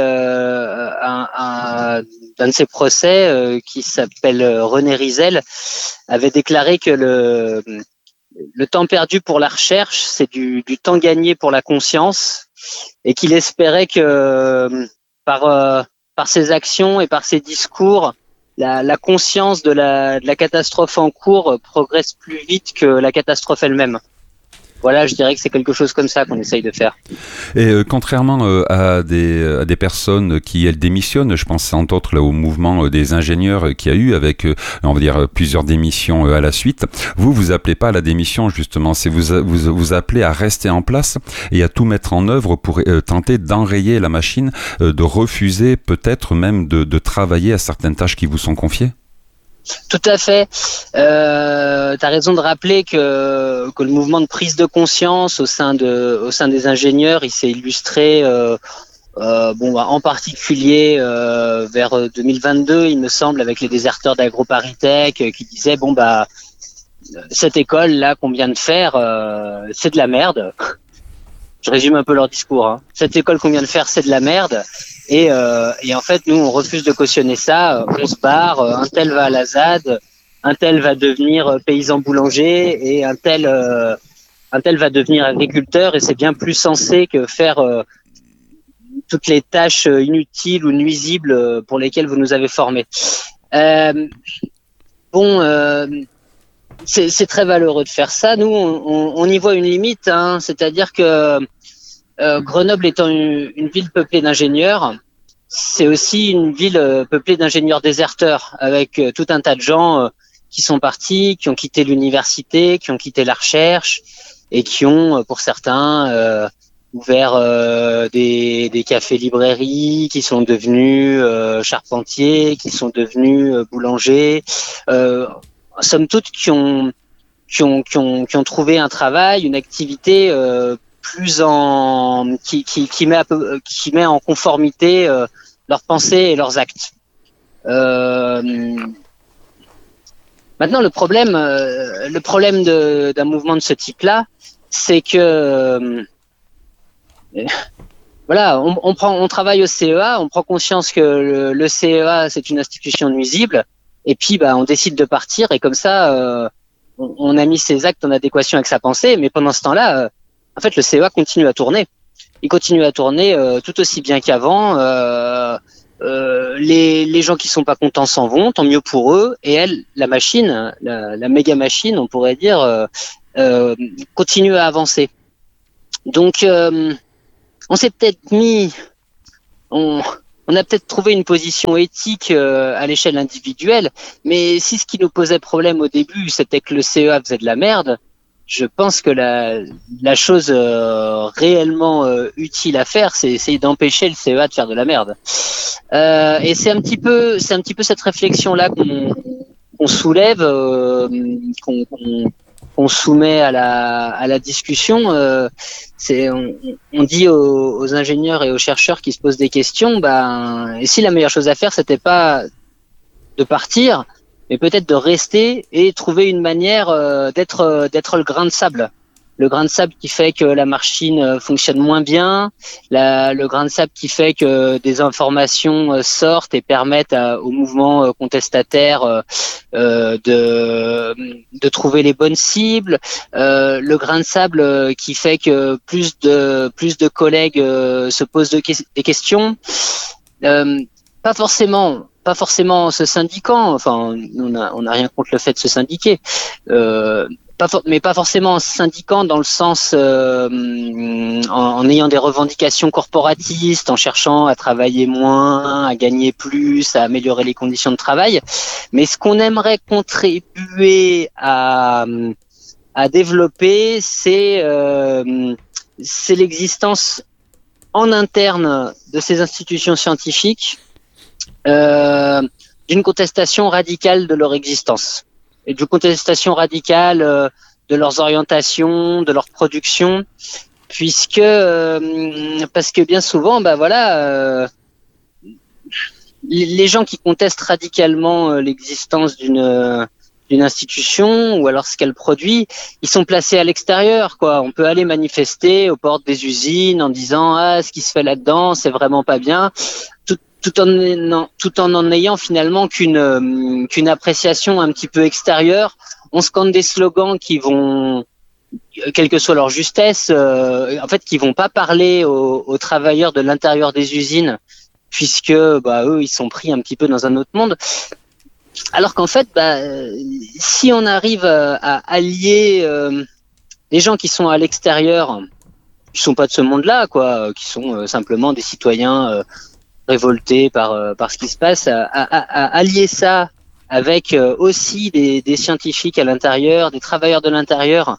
[SPEAKER 11] d'un de ces procès, qui s'appelle René Rizel, avait déclaré que le temps perdu pour la recherche, c'est du temps gagné pour la conscience, et qu'il espérait que par ses actions et par ses discours, la conscience de la catastrophe en cours progresse plus vite que la catastrophe elle-même. Voilà, je dirais que c'est quelque chose comme ça qu'on essaye de faire.
[SPEAKER 10] Et contrairement à des personnes qui, elles, démissionnent, je pense entre autres là, au mouvement des ingénieurs qu'il y a eu avec, on va dire, plusieurs démissions à la suite, vous appelez pas à la démission justement, c'est vous appelez à rester en place et à tout mettre en œuvre pour tenter d'enrayer la machine, de refuser peut-être même de travailler à certaines tâches qui vous sont confiées.
[SPEAKER 11] Tout à fait. T'as raison de rappeler que le mouvement de prise de conscience au sein des ingénieurs, il s'est illustré en particulier vers 2022, il me semble, avec les déserteurs d'AgroParisTech qui disaient cette école là qu'on vient de faire, c'est de la merde. Je résume un peu leur discours. Hein. Cette école qu'on vient de faire, c'est de la merde. Et en fait, nous, on refuse de cautionner ça. On se barre. Un tel va à la ZAD, un tel va devenir paysan boulanger et un tel va devenir agriculteur. Et c'est bien plus sensé que faire toutes les tâches inutiles ou nuisibles pour lesquelles vous nous avez formés. C'est très valeureux de faire ça. Nous, on y voit une limite. Hein, c'est-à-dire que Grenoble étant une ville peuplée d'ingénieurs, c'est aussi une ville peuplée d'ingénieurs déserteurs, avec tout un tas de gens qui sont partis, qui ont quitté l'université, qui ont quitté la recherche et qui ont, pour certains, ouvert des cafés-librairies, qui sont devenus charpentiers, qui sont devenus boulangers, somme toute qui ont trouvé un travail, une activité qui met en conformité leurs pensées et leurs actes. Maintenant, le problème d'un mouvement de ce type-là, c'est que on travaille au CEA, on prend conscience que le CEA c'est une institution nuisible, et puis on décide de partir, et comme ça on a mis ses actes en adéquation avec sa pensée, mais pendant ce temps-là, en fait, le CEA continue à tourner. Il continue à tourner tout aussi bien qu'avant. Les gens qui sont pas contents s'en vont, tant mieux pour eux. Et elle, la machine, la méga machine, on pourrait dire, continue à avancer. Donc, on s'est peut-être on a peut-être trouvé une position éthique à l'échelle individuelle, mais si ce qui nous posait problème au début, c'était que le CEA faisait de la merde, je pense que la chose réellement utile à faire, c'est essayer d'empêcher le CEA de faire de la merde. Et c'est un petit peu cette réflexion-là qu'on soulève, qu'on qu'on soumet à la discussion, on dit aux ingénieurs et aux chercheurs qui se posent des questions, et si la meilleure chose à faire, c'était pas de partir, mais peut-être de rester et trouver une manière d'être le grain de sable. Le grain de sable qui fait que la machine fonctionne moins bien, le grain de sable qui fait que des informations sortent et permettent au mouvement contestataire de trouver les bonnes cibles, le grain de sable qui fait que plus de collègues se posent des questions, pas forcément se syndiquant, enfin on a rien contre le fait de se syndiquer, mais pas forcément en syndiquant dans le sens en ayant des revendications corporatistes, en cherchant à travailler moins, à gagner plus, à améliorer les conditions de travail. Mais ce qu'on aimerait contribuer à développer, c'est l'existence en interne de ces institutions scientifiques d'une contestation radicale de leur existence. Et de contestation radicale de leurs orientations, de leur production, parce que bien souvent, les gens qui contestent radicalement l'existence d'une institution ou alors ce qu'elle produit, ils sont placés à l'extérieur, quoi. On peut aller manifester aux portes des usines en disant ce qui se fait là-dedans, c'est vraiment pas bien. Tout en ayant finalement qu'une appréciation un petit peu extérieure. On scande des slogans qui vont, quelle que soit leur justesse, qui vont pas parler aux travailleurs de l'intérieur des usines, puisque eux ils sont pris un petit peu dans un autre monde. Alors qu'en fait, si on arrive à allier les gens qui sont à l'extérieur, qui sont pas de ce monde-là, quoi, qui sont simplement des citoyens révoltés par ce qui se passe, à allier ça avec aussi des scientifiques à l'intérieur, des travailleurs de l'intérieur,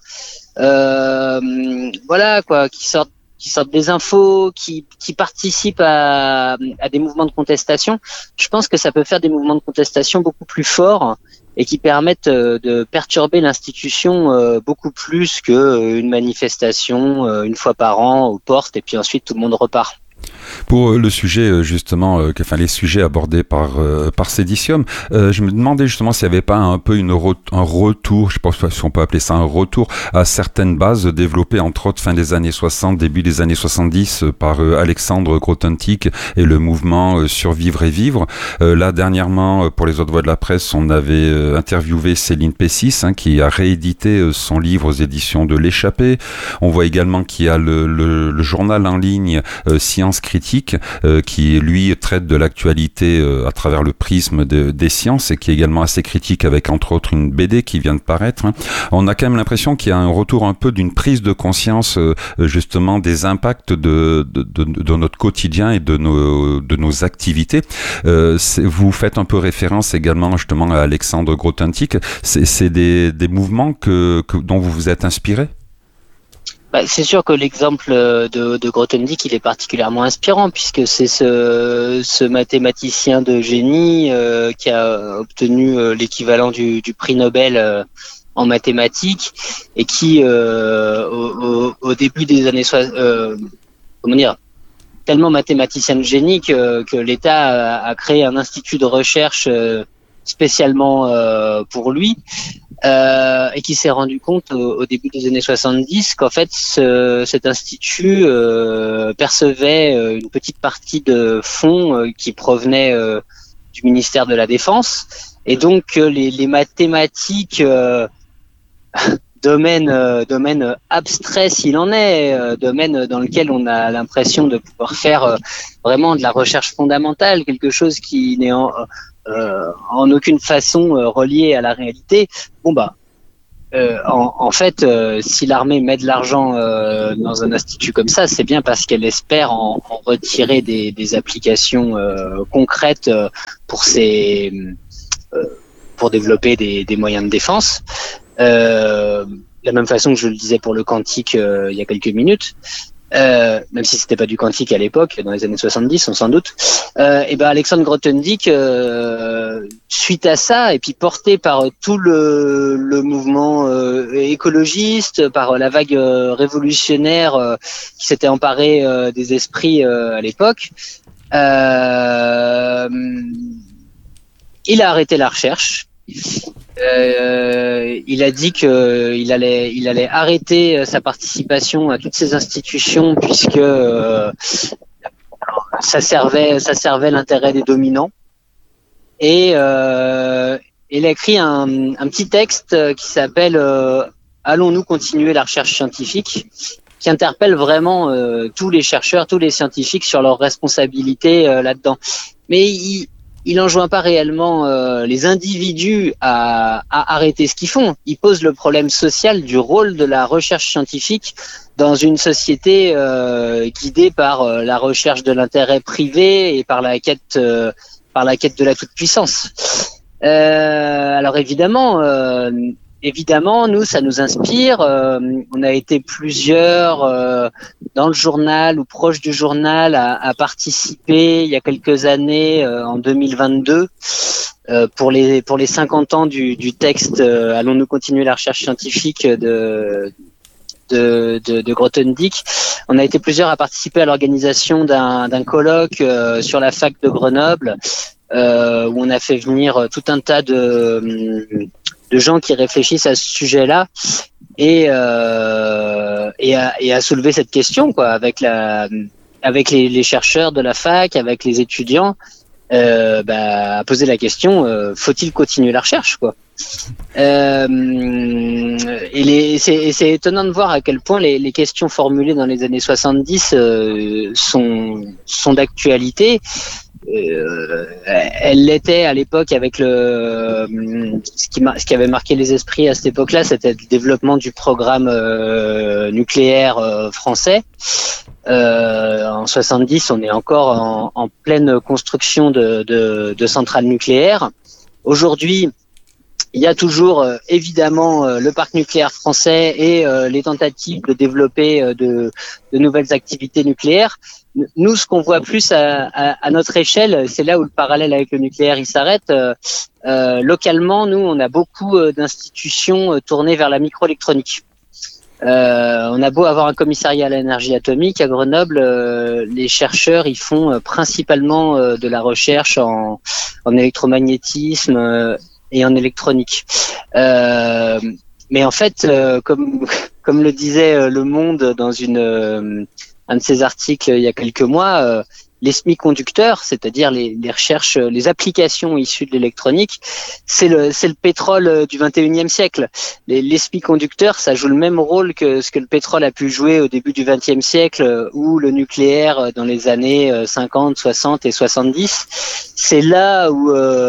[SPEAKER 11] qui sortent des infos, qui participent à des mouvements de contestation. Je pense que ça peut faire des mouvements de contestation beaucoup plus forts et qui permettent de perturber l'institution beaucoup plus qu'une manifestation une fois par an aux portes et puis ensuite tout le monde repart.
[SPEAKER 10] Pour le sujet justement, les sujets abordés par Cédicium, je me demandais justement s'il n'y avait pas un peu un retour, je pense pas si on peut appeler ça un retour à certaines bases développées entre autres fin des années 60, début des années 70 par Alexandre Grothendieck et le mouvement Survivre et Vivre. Là dernièrement, pour les autres voix de la presse, on avait interviewé Céline Pessis qui a réédité son livre aux éditions de l'Échappée. On voit également qu'il y a le journal en ligne Science Critique qui lui traite de l'actualité à travers le prisme des sciences et qui est également assez critique avec entre autres une BD qui vient de paraître. On a quand même l'impression qu'il y a un retour un peu d'une prise de conscience justement des impacts de notre quotidien et de nos activités. Vous faites un peu référence également justement à Alexandre Grothendieck. C'est des mouvements dont vous vous êtes inspiré?
[SPEAKER 11] C'est sûr que l'exemple de Grothendieck, il est particulièrement inspirant puisque c'est ce mathématicien de génie qui a obtenu l'équivalent du prix Nobel en mathématiques et qui, au début des années 60, tellement mathématicien de génie que l'État a créé un institut de recherche spécialement pour lui. Et qui s'est rendu compte au début des années 70 qu'en fait cet institut percevait une petite partie de fonds qui provenaient du ministère de la Défense et donc les mathématiques domaine abstrait s'il en est, domaine dans lequel on a l'impression de pouvoir faire vraiment de la recherche fondamentale, quelque chose qui n'est en aucune façon relié à la réalité. En fait, si l'armée met de l'argent dans un institut comme ça, c'est bien parce qu'elle espère en retirer des applications concrètes pour développer des moyens de défense. De la même façon que je le disais pour le quantique il y a quelques minutes. Même si c'était pas du quantique à l'époque, dans les années 70, on s'en doute. Alexandre Grothendieck, suite à ça, et puis porté par tout le mouvement écologiste, par la vague révolutionnaire qui s'était emparée des esprits à l'époque, il a arrêté la recherche. Il a dit qu'il allait arrêter sa participation à toutes ces institutions puisque ça servait l'intérêt des dominants. Et il a écrit un petit texte qui s'appelle Allons-nous continuer la recherche scientifique, qui interpelle vraiment tous les chercheurs, tous les scientifiques sur leurs responsabilités là-dedans. Mais il enjoint pas réellement les individus à arrêter ce qu'ils font. Il pose le problème social du rôle de la recherche scientifique dans une société guidée par la recherche de l'intérêt privé et par la quête de la toute-puissance. Alors évidemment, nous, ça nous inspire. On a été plusieurs dans le journal ou proche du journal à participer il y a quelques années, en 2022, pour les 50 ans du texte Allons-nous continuer la recherche scientifique de Grothendieck. On a été plusieurs à participer à l'organisation d'un colloque sur la fac de Grenoble, où on a fait venir tout un tas de gens qui réfléchissent à ce sujet-là et à soulever cette question, quoi, avec les chercheurs de la fac, avec les étudiants, à poser la question, faut-il continuer la recherche, quoi. C'est étonnant de voir à quel point les questions formulées dans les années 70 sont d'actualité. Elle l'était à l'époque avec ce qui avait marqué les esprits à cette époque-là, c'était le développement du programme nucléaire français. En 70, on est encore en pleine construction de centrales nucléaires. Aujourd'hui, il y a toujours évidemment le parc nucléaire français et les tentatives de développer de nouvelles activités nucléaires. Nous, ce qu'on voit plus à notre échelle, c'est là où le parallèle avec le nucléaire il s'arrête. Localement, nous, on a beaucoup d'institutions tournées vers la microélectronique. On a beau avoir un commissariat à l'énergie atomique à Grenoble, les chercheurs ils font principalement de la recherche en électromagnétisme et en électronique. Mais en fait, comme le disait Le Monde dans un de ses articles il y a quelques mois, les semi-conducteurs, c'est-à-dire les recherches, les applications issues de l'électronique, c'est le pétrole du 21e siècle. Les semi-conducteurs, ça joue le même rôle que ce que le pétrole a pu jouer au début du 20e siècle ou le nucléaire dans les années 50, 60 et 70. C'est là où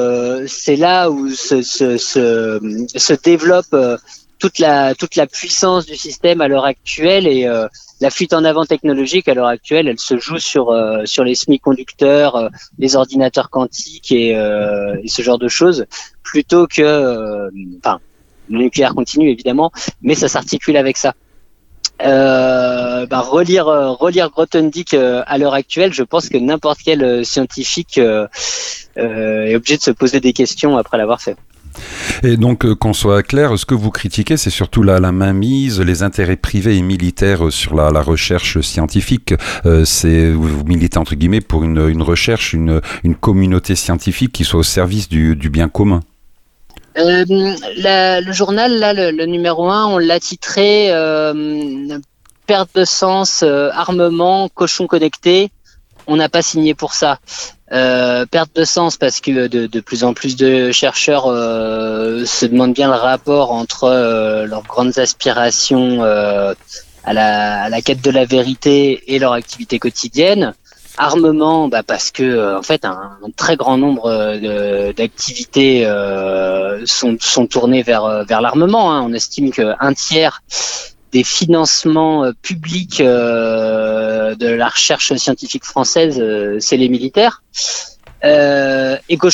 [SPEAKER 11] se développe toute la puissance du système à l'heure actuelle et la fuite en avant technologique à l'heure actuelle, elle se joue sur les semi-conducteurs, les ordinateurs quantiques et ce genre de choses, plutôt que, le nucléaire continue évidemment, mais ça s'articule avec ça. Relire Grothendieck à l'heure actuelle, je pense que n'importe quel scientifique est obligé de se poser des questions après l'avoir fait.
[SPEAKER 10] Et donc, qu'on soit clair, ce que vous critiquez, c'est surtout la mainmise, les intérêts privés et militaires sur la recherche scientifique. Vous militez entre guillemets pour une recherche, une communauté scientifique qui soit au service du bien commun.
[SPEAKER 11] Le journal, là, le numéro 1, on l'a titré perte de sens, armement, cochon connecté. On n'a pas signé pour ça. Perte de sens parce que de plus en plus de chercheurs se demandent bien le rapport entre leurs grandes aspirations à la quête de la vérité et leur activité quotidienne. Armement, parce que en fait un très grand nombre d'activités sont tournées vers l'armement. On estime qu'un tiers des financements publics de la recherche scientifique française, c'est les militaires. Et